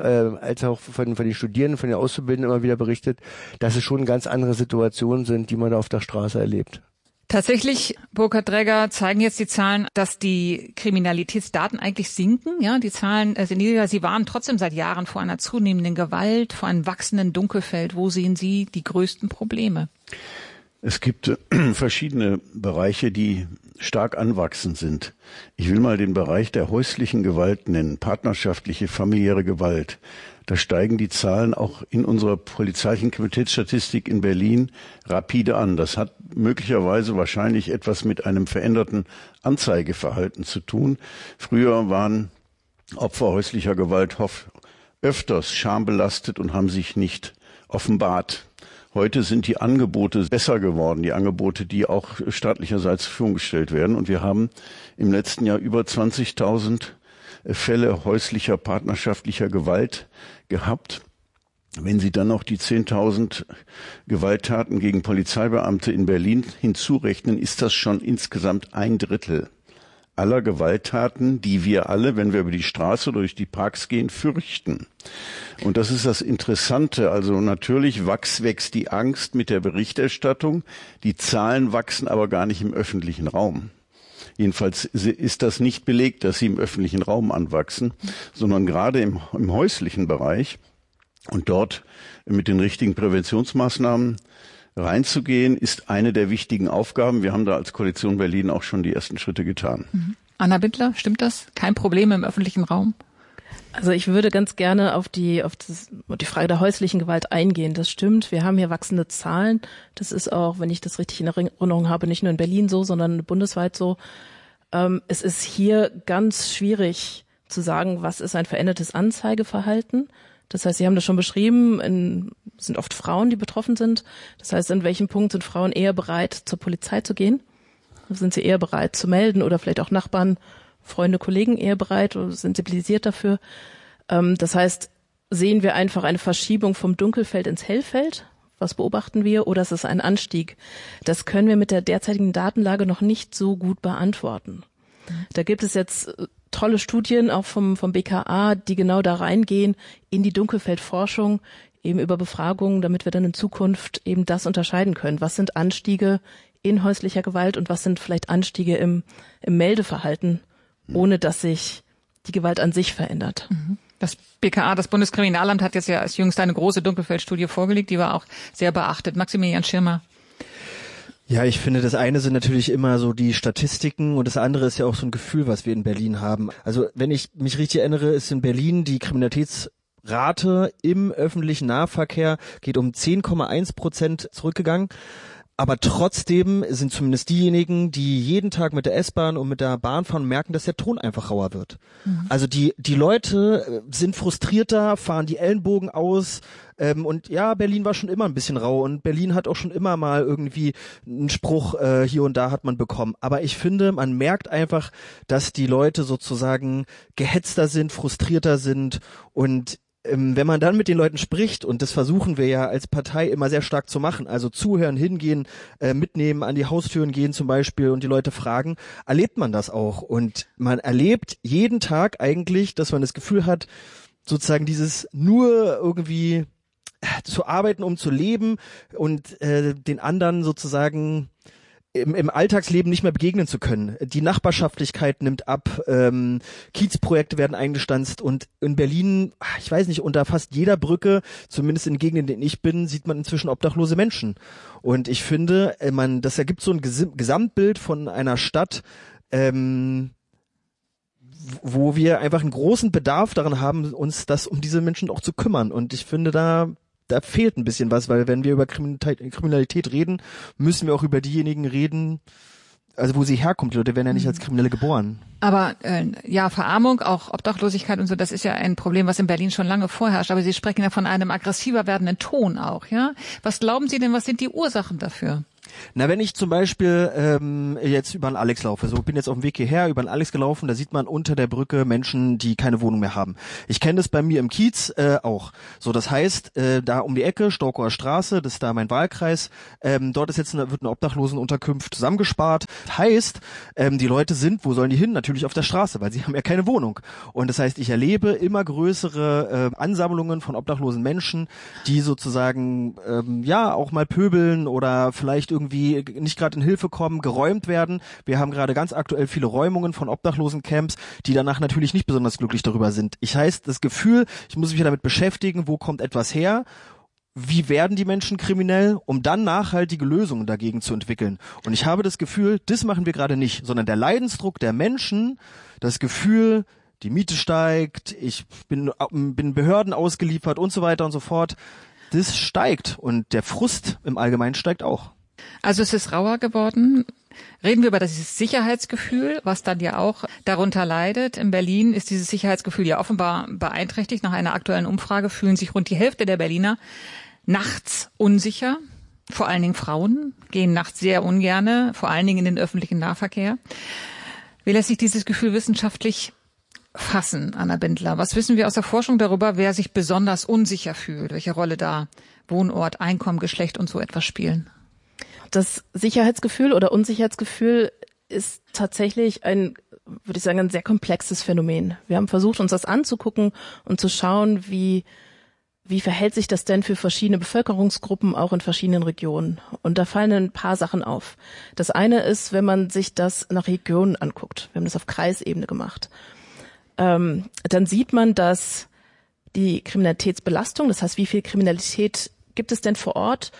auch von den Studierenden, von den Auszubildenden immer wieder berichtet, dass es schon ganz andere Situationen sind, die man da auf der Straße erlebt. Tatsächlich, Burkhard Dregger, zeigen jetzt die Zahlen, dass die Kriminalitätsdaten eigentlich sinken. Ja, die Zahlen sind niedriger. Sie warnen trotzdem seit Jahren vor einer zunehmenden Gewalt, vor einem wachsenden Dunkelfeld. Wo sehen Sie die größten Probleme? Es gibt verschiedene Bereiche, die stark anwachsend sind. Ich will mal den Bereich der häuslichen Gewalt nennen, partnerschaftliche, familiäre Gewalt. Da steigen die Zahlen auch in unserer polizeilichen Kriminalitätsstatistik in Berlin rapide an. Das hat möglicherweise wahrscheinlich etwas mit einem veränderten Anzeigeverhalten zu tun. Früher waren Opfer häuslicher Gewalt öfters schambelastet und haben sich nicht offenbart. Heute sind die Angebote besser geworden, die Angebote, die auch staatlicherseits zur Verfügung gestellt werden. Und wir haben im letzten Jahr über 20.000 Fälle häuslicher, partnerschaftlicher Gewalt gehabt. Wenn Sie dann noch die 10.000 Gewalttaten gegen Polizeibeamte in Berlin hinzurechnen, ist das schon insgesamt 1/3 aller Gewalttaten, die wir alle, wenn wir über die Straße oder durch die Parks gehen, fürchten. Und das ist das Interessante. Also natürlich wächst die Angst mit der Berichterstattung. Die Zahlen wachsen aber gar nicht im öffentlichen Raum. Jedenfalls ist das nicht belegt, dass sie im öffentlichen Raum anwachsen, sondern gerade im häuslichen Bereich und dort mit den richtigen Präventionsmaßnahmen reinzugehen, ist eine der wichtigen Aufgaben. Wir haben da als Koalition Berlin auch schon die ersten Schritte getan. Anna Bindler, stimmt das? Kein Problem im öffentlichen Raum? Also ich würde ganz gerne auf die Frage der häuslichen Gewalt eingehen. Das stimmt. Wir haben hier wachsende Zahlen. Das ist auch, wenn ich das richtig in Erinnerung habe, nicht nur in Berlin so, sondern bundesweit so. Es ist hier ganz schwierig zu sagen, was ist ein verändertes Anzeigeverhalten. Das heißt, Sie haben das schon beschrieben, es sind oft Frauen, die betroffen sind. Das heißt, in welchem Punkt sind Frauen eher bereit, zur Polizei zu gehen? Sind sie eher bereit zu melden oder vielleicht auch Nachbarn, Freunde, Kollegen eher bereit oder sensibilisiert dafür? Das heißt, sehen wir einfach eine Verschiebung vom Dunkelfeld ins Hellfeld? Was beobachten wir? Oder ist es ein Anstieg? Das können wir mit der derzeitigen Datenlage noch nicht so gut beantworten. Da gibt es jetzt tolle Studien auch vom BKA, die genau da reingehen in die Dunkelfeldforschung, eben über Befragungen, damit wir dann in Zukunft eben das unterscheiden können. Was sind Anstiege in häuslicher Gewalt und was sind vielleicht Anstiege im Meldeverhalten, ohne dass sich die Gewalt an sich verändert. Das BKA, das Bundeskriminalamt, hat jetzt ja als jüngst eine große Dunkelfeldstudie vorgelegt, die war auch sehr beachtet. Maximilian Schirmer. Ja, ich finde, das eine sind natürlich immer so die Statistiken und das andere ist ja auch so ein Gefühl, was wir in Berlin haben. Also wenn ich mich richtig erinnere, ist in Berlin die Kriminalitätsrate im öffentlichen Nahverkehr geht um 10,1% zurückgegangen. Aber trotzdem sind zumindest diejenigen, die jeden Tag mit der S-Bahn und mit der Bahn fahren, merken, dass der Ton einfach rauer wird. Also die Leute sind frustrierter, fahren die Ellenbogen aus. Und ja, Berlin war schon immer ein bisschen rau und Berlin hat auch schon immer mal irgendwie einen Spruch hier und da hat man bekommen. Aber ich finde, man merkt einfach, dass die Leute sozusagen gehetzter sind, frustrierter sind und wenn man dann mit den Leuten spricht, und das versuchen wir ja als Partei immer sehr stark zu machen, also zuhören, hingehen, mitnehmen, an die Haustüren gehen zum Beispiel und die Leute fragen, erlebt man das auch. Und man erlebt jeden Tag eigentlich, dass man das Gefühl hat, sozusagen dieses nur irgendwie zu arbeiten, um zu leben und den anderen sozusagen im Alltagsleben nicht mehr begegnen zu können. Die Nachbarschaftlichkeit nimmt ab, Kiezprojekte werden eingestanzt und in Berlin, ich weiß nicht, unter fast jeder Brücke, zumindest in Gegenden, in denen ich bin, sieht man inzwischen obdachlose Menschen. Und ich finde, das ergibt so ein Gesamtbild von einer Stadt, wo wir einfach einen großen Bedarf daran haben, uns um diese Menschen auch zu kümmern. Und ich finde, da fehlt ein bisschen was, weil wenn wir über Kriminalität reden, müssen wir auch über diejenigen reden, also wo sie herkommt. Die Leute werden ja nicht als Kriminelle geboren. Aber Verarmung, auch Obdachlosigkeit und so, das ist ja ein Problem, was in Berlin schon lange vorherrscht. Aber Sie sprechen ja von einem aggressiver werdenden Ton auch, ja? Was glauben Sie denn, was sind die Ursachen dafür? Na, wenn ich zum Beispiel jetzt über den Alex laufe, so bin jetzt auf dem Weg hierher über den Alex gelaufen, da sieht man unter der Brücke Menschen, die keine Wohnung mehr haben. Ich kenne das bei mir im Kiez auch. So, das heißt, da um die Ecke, Storkower Straße, das ist da mein Wahlkreis, dort ist jetzt wird eine Obdachlosenunterkunft zusammengespart. Heißt, die Leute sind, wo sollen die hin? Natürlich auf der Straße, weil sie haben ja keine Wohnung. Und das heißt, ich erlebe immer größere Ansammlungen von obdachlosen Menschen, die sozusagen auch mal pöbeln oder vielleicht irgendwie nicht gerade in Hilfe kommen, geräumt werden. Wir haben gerade ganz aktuell viele Räumungen von Obdachlosencamps, die danach natürlich nicht besonders glücklich darüber sind. Ich heißt, das Gefühl, ich muss mich damit beschäftigen, wo kommt etwas her, wie werden die Menschen kriminell, um dann nachhaltige Lösungen dagegen zu entwickeln. Und ich habe das Gefühl, das machen wir gerade nicht, sondern der Leidensdruck der Menschen, das Gefühl, die Miete steigt, ich bin Behörden ausgeliefert und so weiter und so fort, das steigt und der Frust im Allgemeinen steigt auch. Also es ist rauer geworden. Reden wir über das Sicherheitsgefühl, was dann ja auch darunter leidet. In Berlin ist dieses Sicherheitsgefühl ja offenbar beeinträchtigt. Nach einer aktuellen Umfrage fühlen sich rund die Hälfte der Berliner nachts unsicher. Vor allen Dingen Frauen gehen nachts sehr ungerne, vor allen Dingen in den öffentlichen Nahverkehr. Wie lässt sich dieses Gefühl wissenschaftlich fassen, Anna Bindler? Was wissen wir aus der Forschung darüber, wer sich besonders unsicher fühlt? Welche Rolle da Wohnort, Einkommen, Geschlecht und so etwas spielen? Das Sicherheitsgefühl oder Unsicherheitsgefühl ist tatsächlich ein sehr komplexes Phänomen. Wir haben versucht, uns das anzugucken und zu schauen, wie verhält sich das denn für verschiedene Bevölkerungsgruppen auch in verschiedenen Regionen. Und da fallen ein paar Sachen auf. Das eine ist, wenn man sich das nach Regionen anguckt. Wir haben das auf Kreisebene gemacht. Dann sieht man, dass die Kriminalitätsbelastung, das heißt, wie viel Kriminalität gibt es denn vor Ort,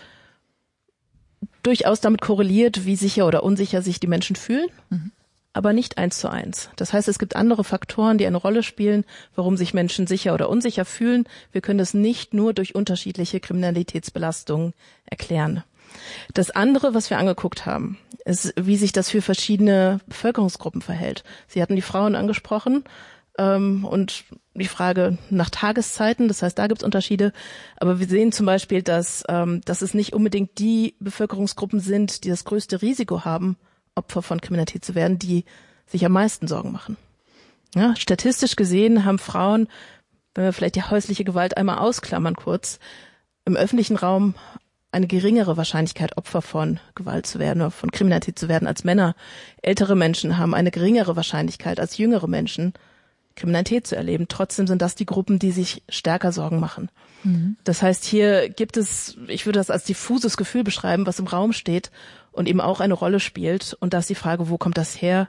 durchaus damit korreliert, wie sicher oder unsicher sich die Menschen fühlen, aber nicht 1:1. Das heißt, es gibt andere Faktoren, die eine Rolle spielen, warum sich Menschen sicher oder unsicher fühlen. Wir können das nicht nur durch unterschiedliche Kriminalitätsbelastungen erklären. Das andere, was wir angeguckt haben, ist, wie sich das für verschiedene Bevölkerungsgruppen verhält. Sie hatten die Frauen angesprochen, und die Frage nach Tageszeiten, das heißt, da gibt es Unterschiede. Aber wir sehen zum Beispiel, dass es nicht unbedingt die Bevölkerungsgruppen sind, die das größte Risiko haben, Opfer von Kriminalität zu werden, die sich am meisten Sorgen machen. Ja, statistisch gesehen haben Frauen, wenn wir vielleicht die häusliche Gewalt einmal ausklammern kurz, im öffentlichen Raum eine geringere Wahrscheinlichkeit, Opfer von Gewalt zu werden oder von Kriminalität zu werden als Männer. Ältere Menschen haben eine geringere Wahrscheinlichkeit als jüngere Menschen, Kriminalität zu erleben. Trotzdem sind das die Gruppen, die sich stärker Sorgen machen. Das heißt, hier gibt es, ich würde das als diffuses Gefühl beschreiben, was im Raum steht und eben auch eine Rolle spielt. Und da ist die Frage, wo kommt das her?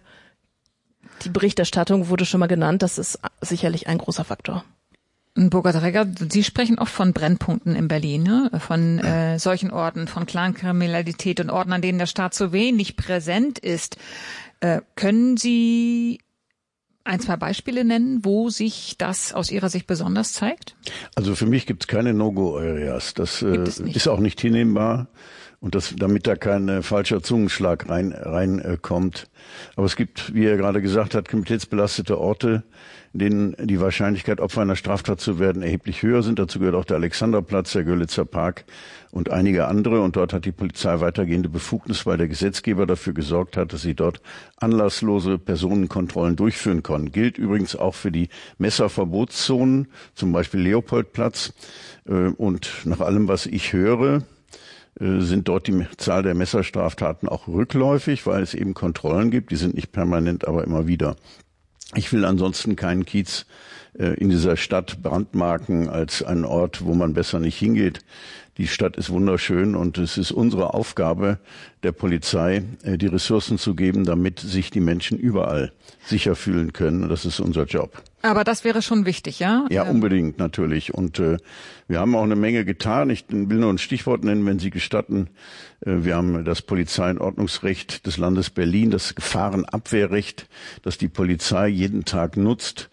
Die Berichterstattung wurde schon mal genannt, das ist sicherlich ein großer Faktor. Burkhard Regger, Sie sprechen oft von Brennpunkten in Berlin, ne? Von solchen Orten, von Clankriminalität und Orten, an denen der Staat so wenig präsent ist. Können Sie 1, 2 Beispiele nennen, wo sich das aus Ihrer Sicht besonders zeigt? Also für mich gibt es keine No-Go-Areas. Das ist auch nicht hinnehmbar. Und damit da kein falscher Zungenschlag reinkommt. Aber es gibt, wie er gerade gesagt hat, kriminalitätsbelastete Orte, in denen die Wahrscheinlichkeit, Opfer einer Straftat zu werden, erheblich höher sind. Dazu gehört auch der Alexanderplatz, der Görlitzer Park und einige andere. Und dort hat die Polizei weitergehende Befugnis, weil der Gesetzgeber dafür gesorgt hat, dass sie dort anlasslose Personenkontrollen durchführen können. Gilt übrigens auch für die Messerverbotszonen, zum Beispiel Leopoldplatz. Und nach allem, was ich höre, sind dort die Zahl der Messerstraftaten auch rückläufig, weil es eben Kontrollen gibt. Die sind nicht permanent, aber immer wieder. Ich will ansonsten keinen Kiez in dieser Stadt brandmarken als einen Ort, wo man besser nicht hingeht. Die Stadt ist wunderschön und es ist unsere Aufgabe der Polizei, die Ressourcen zu geben, damit sich die Menschen überall sicher fühlen können. Und das ist unser Job. Aber das wäre schon wichtig, ja? Ja, unbedingt, natürlich. Und wir haben auch eine Menge getan. Ich will nur ein Stichwort nennen, wenn Sie gestatten. Wir haben das Polizei- und Ordnungsrecht des Landes Berlin, das Gefahrenabwehrrecht, das die Polizei jeden Tag nutzt,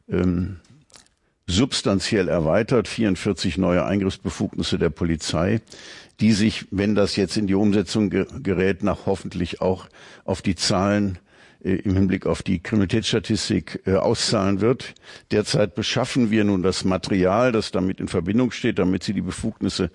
substanziell erweitert, 44 neue Eingriffsbefugnisse der Polizei, die sich, wenn das jetzt in die Umsetzung gerät, nach hoffentlich auch auf die Zahlen im Hinblick auf die Kriminalitätsstatistik auszahlen wird. Derzeit beschaffen wir nun das Material, das damit in Verbindung steht, damit sie die Befugnisse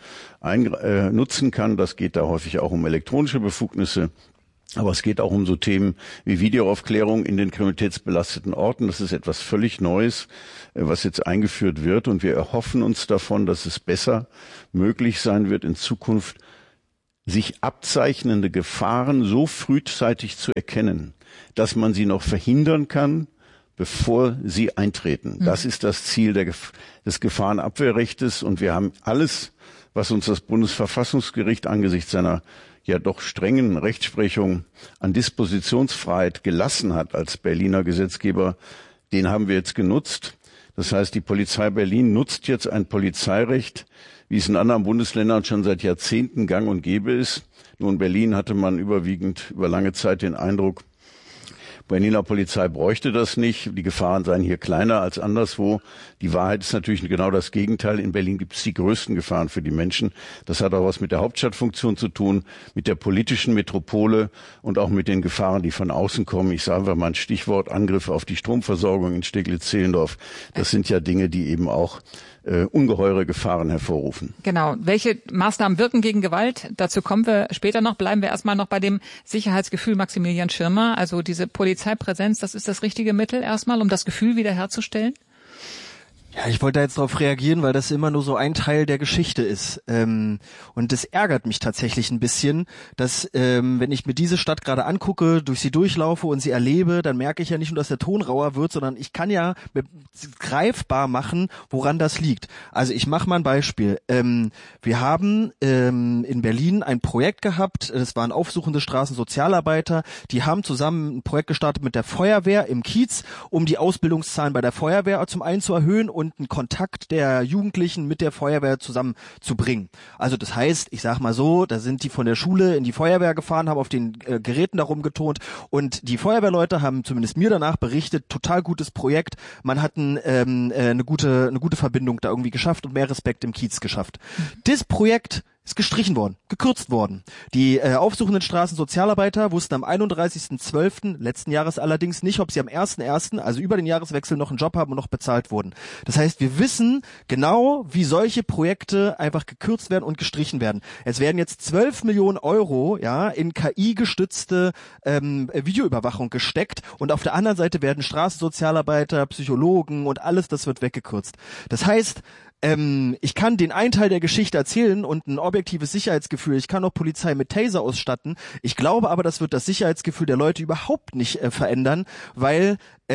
nutzen kann. Das geht da häufig auch um elektronische Befugnisse. Aber es geht auch um so Themen wie Videoaufklärung in den kriminalitätsbelasteten Orten. Das ist etwas völlig Neues, was jetzt eingeführt wird. Und wir erhoffen uns davon, dass es besser möglich sein wird, in Zukunft sich abzeichnende Gefahren so frühzeitig zu erkennen, dass man sie noch verhindern kann, bevor sie eintreten. Das ist das Ziel des Gefahrenabwehrrechtes. Und wir haben alles, was uns das Bundesverfassungsgericht angesichts seiner ja doch strengen Rechtsprechung an Dispositionsfreiheit gelassen hat als Berliner Gesetzgeber, den haben wir jetzt genutzt. Das heißt, die Polizei Berlin nutzt jetzt ein Polizeirecht, wie es in anderen Bundesländern schon seit Jahrzehnten gang und gäbe ist. Nur in Berlin hatte man überwiegend über lange Zeit den Eindruck, Berliner Polizei bräuchte das nicht. Die Gefahren seien hier kleiner als anderswo. Die Wahrheit ist natürlich genau das Gegenteil. In Berlin gibt es die größten Gefahren für die Menschen. Das hat auch was mit der Hauptstadtfunktion zu tun, mit der politischen Metropole und auch mit den Gefahren, die von außen kommen. Ich sage einfach mal ein Stichwort: Angriffe auf die Stromversorgung in Steglitz-Zehlendorf. Das sind ja Dinge, die eben auch ungeheure Gefahren hervorrufen. Genau. Welche Maßnahmen wirken gegen Gewalt? Dazu kommen wir später noch. Bleiben wir erstmal noch bei dem Sicherheitsgefühl Maximilian Schirmer. Also diese Polizeipräsenz, das ist das richtige Mittel erstmal, um das Gefühl wiederherzustellen? Ja, ich wollte da jetzt darauf reagieren, weil das immer nur so ein Teil der Geschichte ist. Und das ärgert mich tatsächlich ein bisschen, dass wenn ich mir diese Stadt gerade angucke, durch sie durchlaufe und sie erlebe, dann merke ich ja nicht nur, dass der Ton rauer wird, sondern ich kann ja greifbar machen, woran das liegt. Also ich mache mal ein Beispiel. Wir haben in Berlin ein Projekt gehabt, es waren aufsuchende Straßensozialarbeiter, die haben zusammen ein Projekt gestartet mit der Feuerwehr im Kiez, um die Ausbildungszahlen bei der Feuerwehr zum einen zu erhöhen und einen Kontakt der Jugendlichen mit der Feuerwehr zusammenzubringen. Also das heißt, ich sag mal so, da sind die von der Schule in die Feuerwehr gefahren, haben auf den Geräten da rumgetont und die Feuerwehrleute haben zumindest mir danach berichtet, total gutes Projekt, man hat eine gute Verbindung da irgendwie geschafft und mehr Respekt im Kiez geschafft. Das Projekt ist gestrichen worden, gekürzt worden. Die aufsuchenden Straßensozialarbeiter wussten am 31.12. letzten Jahres allerdings nicht, ob sie am 1.1., also über den Jahreswechsel, noch einen Job haben und noch bezahlt wurden. Das heißt, wir wissen genau, wie solche Projekte einfach gekürzt werden und gestrichen werden. Es werden jetzt 12 Millionen Euro in KI-gestützte Videoüberwachung gesteckt und auf der anderen Seite werden Straßensozialarbeiter, Psychologen und alles, das wird weggekürzt. Das heißt, ich kann den einen Teil der Geschichte erzählen und ein objektives Sicherheitsgefühl. Ich kann auch Polizei mit Taser ausstatten. Ich glaube aber, das wird das Sicherheitsgefühl der Leute überhaupt nicht verändern, weil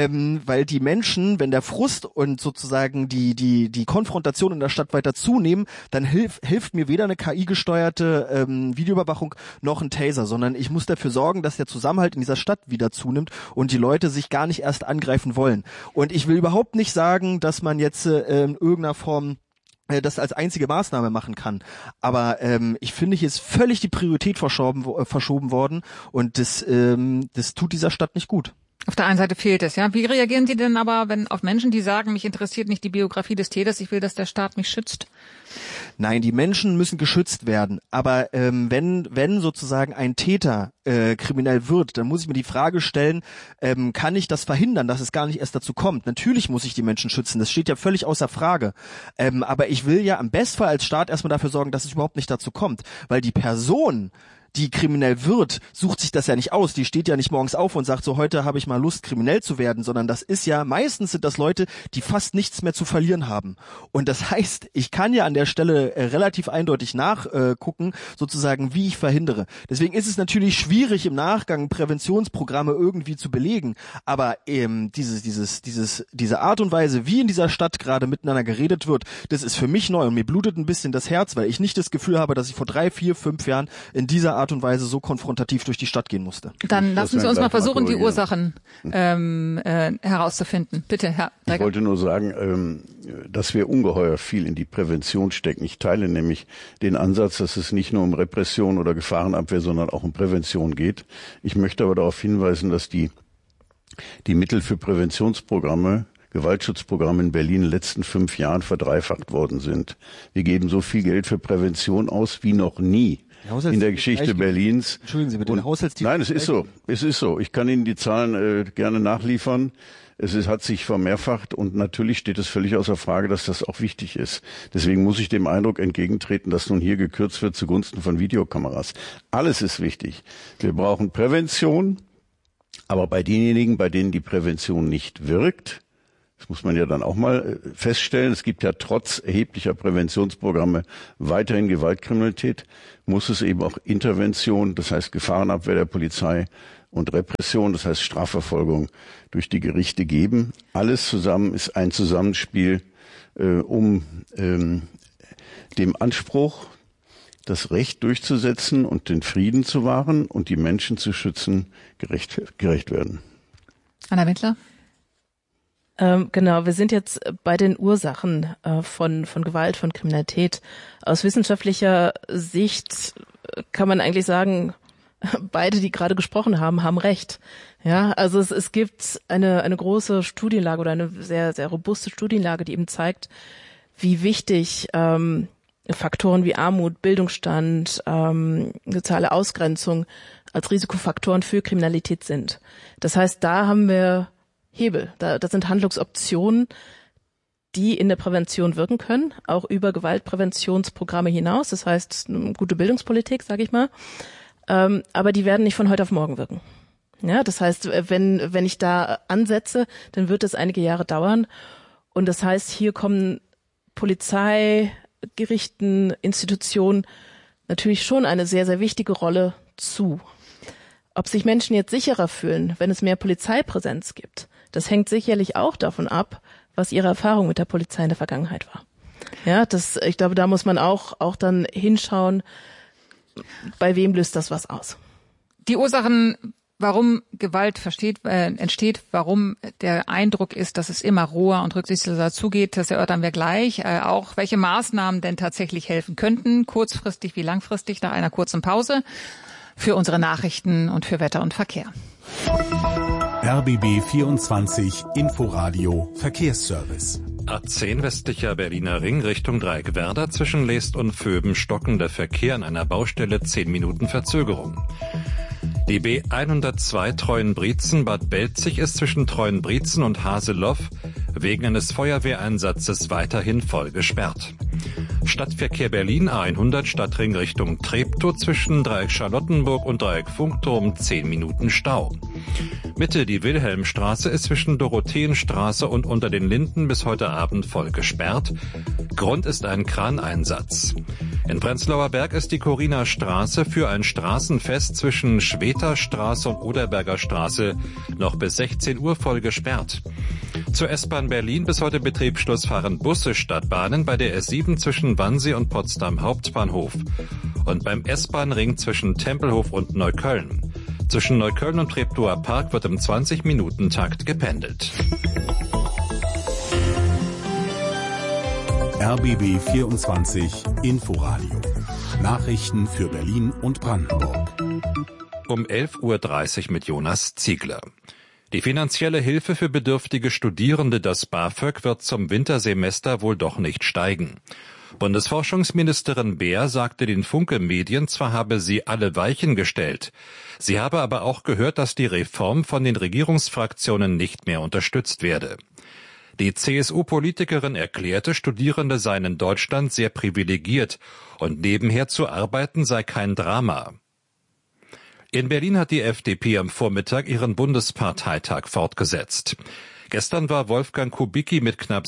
die Menschen, wenn der Frust und sozusagen die Konfrontation in der Stadt weiter zunehmen, dann hilft mir weder eine KI-gesteuerte Videoüberwachung noch ein Taser, sondern ich muss dafür sorgen, dass der Zusammenhalt in dieser Stadt wieder zunimmt und die Leute sich gar nicht erst angreifen wollen. Und ich will überhaupt nicht sagen, dass man jetzt in irgendeiner Form das als einzige Maßnahme machen kann. Aber ich finde, hier ist völlig die Priorität verschoben worden und das tut dieser Stadt nicht gut. Auf der einen Seite fehlt es, ja. Wie reagieren Sie denn aber, wenn auf Menschen, die sagen, mich interessiert nicht die Biografie des Täters, ich will, dass der Staat mich schützt? Nein, die Menschen müssen geschützt werden. Aber wenn sozusagen ein Täter kriminell wird, dann muss ich mir die Frage stellen, kann ich das verhindern, dass es gar nicht erst dazu kommt? Natürlich muss ich die Menschen schützen, das steht ja völlig außer Frage. Aber ich will ja am Bestfall als Staat erstmal dafür sorgen, dass es überhaupt nicht dazu kommt. Weil die Person, die kriminell wird, sucht sich das ja nicht aus. Die steht ja nicht morgens auf und sagt so, heute habe ich mal Lust, kriminell zu werden, sondern das ist ja, meistens sind das Leute, die fast nichts mehr zu verlieren haben. Und das heißt, ich kann ja an der Stelle relativ eindeutig nachgucken, sozusagen, wie ich verhindere. Deswegen ist es natürlich schwierig, im Nachgang Präventionsprogramme irgendwie zu belegen. Aber diese Art und Weise, wie in dieser Stadt gerade miteinander geredet wird, das ist für mich neu und mir blutet ein bisschen das Herz, weil ich nicht das Gefühl habe, dass ich vor 3, 4, 5 Jahren in dieser Art und Weise so konfrontativ durch die Stadt gehen musste. Dann lassen Sie uns mal versuchen, die Ursachen herauszufinden. Bitte, Herr Dregger. Ich wollte nur sagen, dass wir ungeheuer viel in die Prävention stecken. Ich teile nämlich den Ansatz, dass es nicht nur um Repression oder Gefahrenabwehr, sondern auch um Prävention geht. Ich möchte aber darauf hinweisen, dass die Mittel für Präventionsprogramme, Gewaltschutzprogramme in Berlin in den letzten 5 Jahren verdreifacht worden sind. Wir geben so viel Geld für Prävention aus wie noch nie in der Geschichte Berlins. Entschuldigen Sie bitte, der Haushaltstitel. Nein, es ist so. Es ist so. Ich kann Ihnen die Zahlen gerne nachliefern. Hat sich vermehrfacht und natürlich steht es völlig außer Frage, dass das auch wichtig ist. Deswegen muss ich dem Eindruck entgegentreten, dass nun hier gekürzt wird zugunsten von Videokameras. Alles ist wichtig. Wir brauchen Prävention, aber bei denjenigen, bei denen die Prävention nicht wirkt, das muss man ja dann auch mal feststellen, es gibt ja trotz erheblicher Präventionsprogramme weiterhin Gewaltkriminalität, muss es eben auch Intervention, das heißt Gefahrenabwehr der Polizei und Repression, das heißt Strafverfolgung durch die Gerichte geben. Alles zusammen ist ein Zusammenspiel, um dem Anspruch, das Recht durchzusetzen und den Frieden zu wahren und die Menschen zu schützen, gerecht werden. Anna Wendler? Genau, wir sind jetzt bei den Ursachen von Gewalt, von Kriminalität. Aus wissenschaftlicher Sicht kann man eigentlich sagen, beide, die gerade gesprochen haben, haben recht. Ja, also es gibt eine große Studienlage oder eine sehr, sehr robuste Studienlage, die eben zeigt, wie wichtig Faktoren wie Armut, Bildungsstand, soziale Ausgrenzung als Risikofaktoren für Kriminalität sind. Das heißt, da haben wir Hebel. Das sind Handlungsoptionen, die in der Prävention wirken können, auch über Gewaltpräventionsprogramme hinaus. Das heißt, eine gute Bildungspolitik, sage ich mal. Aber die werden nicht von heute auf morgen wirken. Ja, das heißt, wenn ich da ansetze, dann wird es einige Jahre dauern. Und das heißt, hier kommen Polizei, Gerichten, Institutionen natürlich schon eine sehr, sehr wichtige Rolle zu. Ob sich Menschen jetzt sicherer fühlen, wenn es mehr Polizeipräsenz gibt, das hängt sicherlich auch davon ab, was ihre Erfahrung mit der Polizei in der Vergangenheit war. Ja, ich glaube, da muss man auch dann hinschauen, bei wem löst das was aus. Die Ursachen, warum Gewalt entsteht, warum der Eindruck ist, dass es immer roher und rücksichtsloser zugeht, das erörtern wir gleich. Auch welche Maßnahmen denn tatsächlich helfen könnten, kurzfristig wie langfristig, nach einer kurzen Pause, für unsere Nachrichten und für Wetter und Verkehr. RBB 24 Inforadio Verkehrsservice. A10 westlicher Berliner Ring Richtung Dreieckwerder zwischen Leest und Vöben stockender Verkehr an einer Baustelle 10 Minuten Verzögerung. Die B102 Treuenbrietzen Bad Belzig ist zwischen Treuenbrietzen und Haseloff wegen eines Feuerwehreinsatzes weiterhin voll gesperrt. Stadtverkehr Berlin A100 Stadtring Richtung Treptow zwischen Dreieck Charlottenburg und Dreieck Funkturm 10 Minuten Stau. Mitte die Wilhelmstraße ist zwischen Dorotheenstraße und unter den Linden bis heute Abend voll gesperrt. Grund ist ein Kraneinsatz. In Prenzlauer Berg ist die Coriner Straße für ein Straßenfest zwischen Schweterstraße und Oderberger Straße noch bis 16 Uhr voll gesperrt. Zur S-Bahn Berlin bis heute Betriebsschluss fahren Busse statt Bahnen bei der S7 zwischen Wannsee und Potsdam Hauptbahnhof und beim S-Bahn-Ring zwischen Tempelhof und Neukölln. Zwischen Neukölln und Treptower Park wird im 20-Minuten-Takt gependelt. RBB 24 Inforadio. Nachrichten für Berlin und Brandenburg. Um 11.30 Uhr mit Jonas Ziegler. Die finanzielle Hilfe für bedürftige Studierende, das BAföG, wird zum Wintersemester wohl doch nicht steigen. Bundesforschungsministerin Beer sagte den Funke-Medien, zwar habe sie alle Weichen gestellt, sie habe aber auch gehört, dass die Reform von den Regierungsfraktionen nicht mehr unterstützt werde. Die CSU-Politikerin erklärte, Studierende seien in Deutschland sehr privilegiert und nebenher zu arbeiten sei kein Drama. In Berlin hat die FDP am Vormittag ihren Bundesparteitag fortgesetzt. Gestern war Wolfgang Kubicki mit knapp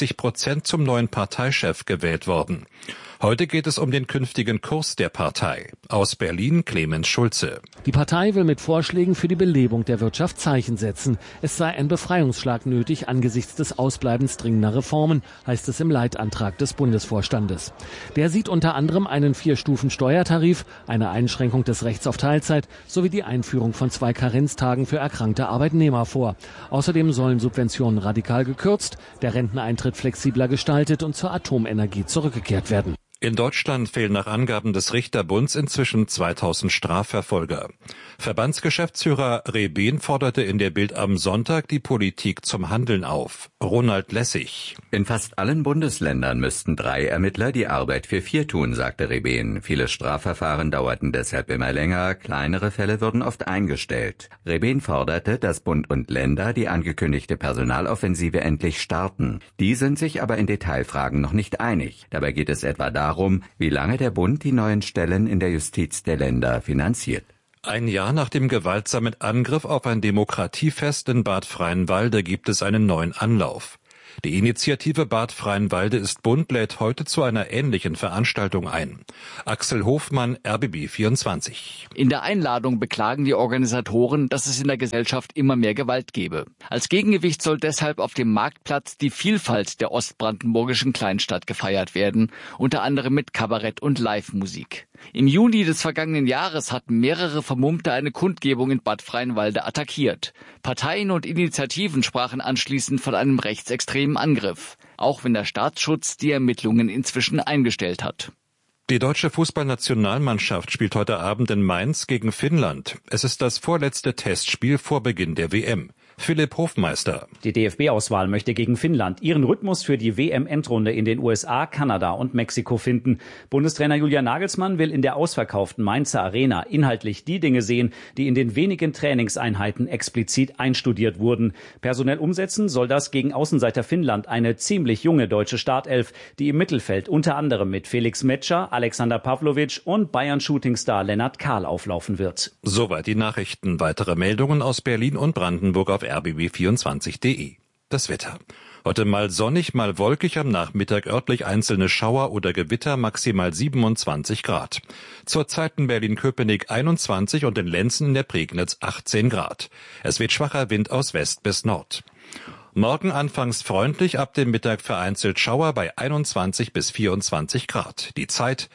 60% zum neuen Parteichef gewählt worden. Heute geht es um den künftigen Kurs der Partei. Aus Berlin Clemens Schulze. Die Partei will mit Vorschlägen für die Belebung der Wirtschaft Zeichen setzen. Es sei ein Befreiungsschlag nötig angesichts des Ausbleibens dringender Reformen, heißt es im Leitantrag des Bundesvorstandes. Der sieht unter anderem einen 4-Stufen-Steuertarif, eine Einschränkung des Rechts auf Teilzeit sowie die Einführung von 2 Karenztagen für erkrankte Arbeitnehmer vor. Außerdem sollen Subventionen radikal gekürzt, der Renteneintritt flexibler gestaltet und zur Atomenergie zurückgekehrt werden. In Deutschland fehlen nach Angaben des Richterbunds inzwischen 2000 Strafverfolger. Verbandsgeschäftsführer Rebehn forderte in der Bild am Sonntag die Politik zum Handeln auf. Ronald Lessig. In fast allen Bundesländern müssten 3 Ermittler die Arbeit für 4 tun, sagte Rebehn. Viele Strafverfahren dauerten deshalb immer länger, kleinere Fälle wurden oft eingestellt. Rebehn forderte, dass Bund und Länder die angekündigte Personaloffensive endlich starten. Die sind sich aber in Detailfragen noch nicht einig. Dabei geht es etwa darum, wie lange der Bund die neuen Stellen in der Justiz der Länder finanziert. Ein Jahr nach dem gewaltsamen Angriff auf ein Demokratiefest in Bad Freienwalde gibt es einen neuen Anlauf. Die Initiative Bad Freienwalde ist bunt lädt heute zu einer ähnlichen Veranstaltung ein. Axel Hofmann, RBB 24. In der Einladung beklagen die Organisatoren, dass es in der Gesellschaft immer mehr Gewalt gebe. Als Gegengewicht soll deshalb auf dem Marktplatz die Vielfalt der ostbrandenburgischen Kleinstadt gefeiert werden, unter anderem mit Kabarett und Live-Musik. Im Juni des vergangenen Jahres hatten mehrere Vermummte eine Kundgebung in Bad Freienwalde attackiert. Parteien und Initiativen sprachen anschließend von einem rechtsextremen Angriff, auch wenn der Staatsschutz die Ermittlungen inzwischen eingestellt hat. Die deutsche Fußballnationalmannschaft spielt heute Abend in Mainz gegen Finnland. Es ist das vorletzte Testspiel vor Beginn der WM. Philipp Hofmeister. Die DFB-Auswahl möchte gegen Finnland ihren Rhythmus für die WM-Endrunde in den USA, Kanada und Mexiko finden. Bundestrainer Julian Nagelsmann will in der ausverkauften Mainzer Arena inhaltlich die Dinge sehen, die in den wenigen Trainingseinheiten explizit einstudiert wurden. Personell umsetzen soll das gegen Außenseiter Finnland eine ziemlich junge deutsche Startelf, die im Mittelfeld unter anderem mit Felix Metscher, Alexander Pavlovic und Bayern-Shootingstar Lennart Kahl auflaufen wird. Soweit die Nachrichten. Weitere Meldungen aus Berlin und Brandenburg auf rbb24.de. Das Wetter. Heute mal sonnig, mal wolkig, am Nachmittag örtlich einzelne Schauer oder Gewitter, maximal 27 Grad. Zurzeit in Berlin-Köpenick 21 und in Lenzen in der Prignitz 18 Grad. Es weht schwacher Wind aus West bis Nord. Morgen anfangs freundlich, ab dem Mittag vereinzelt Schauer bei 21 bis 24 Grad. Die Zeit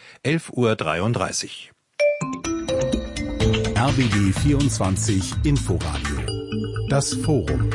11:33 Uhr. RBB 24 Inforadio. Das Forum.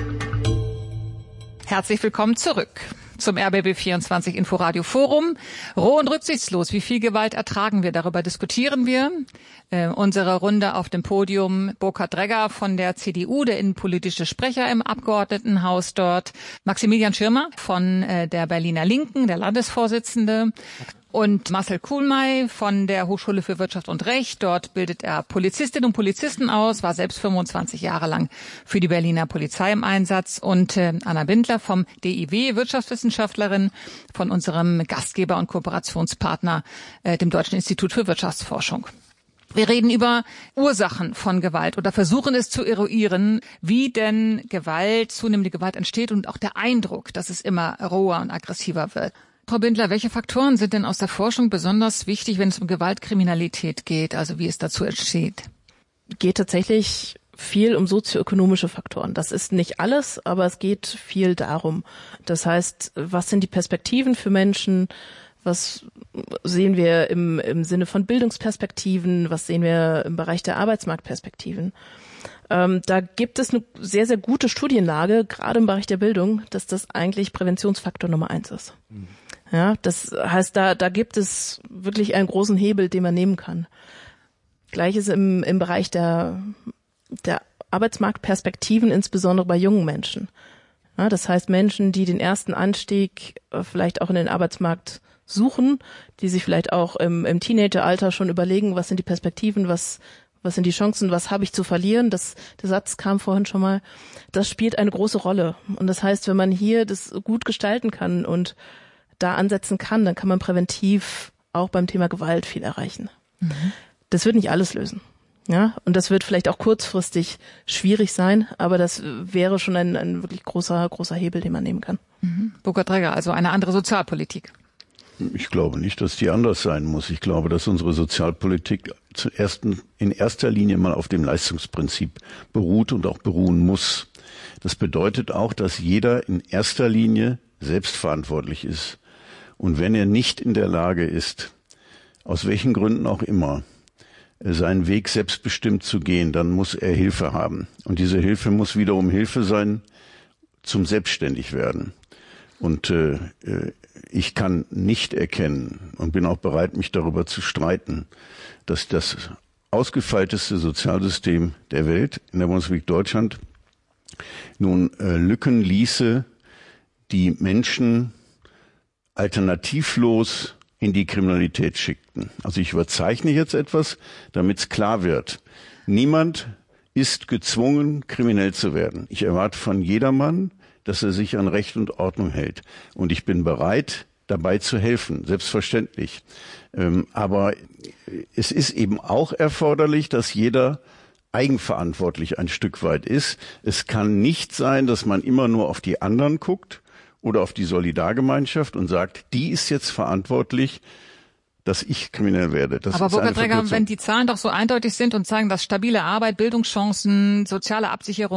Herzlich willkommen zurück zum RBB 24 Inforadio Forum. Roh und rücksichtslos, wie viel Gewalt ertragen wir? Darüber diskutieren wir. Unsere Runde auf dem Podium: Burkhard Dregger von der CDU, der innenpolitische Sprecher im Abgeordnetenhaus dort, Maximilian Schirmer von der Berliner Linken, der Landesvorsitzende, und Marcel Kuhlmey von der Hochschule für Wirtschaft und Recht. Dort bildet er Polizistinnen und Polizisten aus, war selbst 25 Jahre lang für die Berliner Polizei im Einsatz. Und Anna Bindler vom DIW, Wirtschaftswissenschaftlerin, von unserem Gastgeber und Kooperationspartner, dem Deutschen Institut für Wirtschaftsforschung. Wir reden über Ursachen von Gewalt oder versuchen es zu eruieren, wie denn zunehmende Gewalt entsteht und auch der Eindruck, dass es immer roher und aggressiver wird. Frau Bindler, welche Faktoren sind denn aus der Forschung besonders wichtig, wenn es um Gewaltkriminalität geht, also wie es dazu entsteht? Geht tatsächlich viel um sozioökonomische Faktoren. Das ist nicht alles, aber es geht viel darum. Das heißt, was sind die Perspektiven für Menschen? Was sehen wir im Sinne von Bildungsperspektiven? Was sehen wir im Bereich der Arbeitsmarktperspektiven? Da gibt es eine sehr, sehr gute Studienlage, gerade im Bereich der Bildung, dass das eigentlich Präventionsfaktor Nummer 1 ist. Ja, das heißt, da gibt es wirklich einen großen Hebel, den man nehmen kann. Gleiches im Bereich der Arbeitsmarktperspektiven, insbesondere bei jungen Menschen. Ja, das heißt, Menschen, die den ersten Anstieg vielleicht auch in den Arbeitsmarkt suchen, die sich vielleicht auch im Teenageralter schon überlegen, was sind die Perspektiven, was sind die Chancen, was habe ich zu verlieren? Der Satz kam vorhin schon mal. Das spielt eine große Rolle. Und das heißt, wenn man hier das gut gestalten kann und da ansetzen kann, dann kann man präventiv auch beim Thema Gewalt viel erreichen. Mhm. Das wird nicht alles lösen. Ja, und das wird vielleicht auch kurzfristig schwierig sein, aber das wäre schon ein wirklich großer Hebel, den man nehmen kann. Burkhard Dregger, also eine andere Sozialpolitik. Ich glaube nicht, dass die anders sein muss. Ich glaube, dass unsere Sozialpolitik in erster Linie mal auf dem Leistungsprinzip beruht und auch beruhen muss. Das bedeutet auch, dass jeder in erster Linie selbstverantwortlich ist. Und wenn er nicht in der Lage ist, aus welchen Gründen auch immer, seinen Weg selbstbestimmt zu gehen, dann muss er Hilfe haben. Und diese Hilfe muss wiederum Hilfe sein zum Selbstständigwerden. Und ich kann nicht erkennen und bin auch bereit, mich darüber zu streiten, dass das ausgefeilteste Sozialsystem der Welt in der Bundesrepublik Deutschland nun Lücken ließe, die Menschen alternativlos in die Kriminalität schickten. Also ich überzeichne jetzt etwas, damit es klar wird. Niemand ist gezwungen, kriminell zu werden. Ich erwarte von jedermann, dass er sich an Recht und Ordnung hält. Und ich bin bereit, dabei zu helfen, selbstverständlich. Aber es ist eben auch erforderlich, dass jeder eigenverantwortlich ein Stück weit ist. Es kann nicht sein, dass man immer nur auf die anderen guckt oder auf die Solidargemeinschaft und sagt, die ist jetzt verantwortlich, dass ich kriminell werde. Das aber Burkhard Dregger, wenn die Zahlen doch so eindeutig sind und zeigen, dass stabile Arbeit, Bildungschancen, soziale Absicherung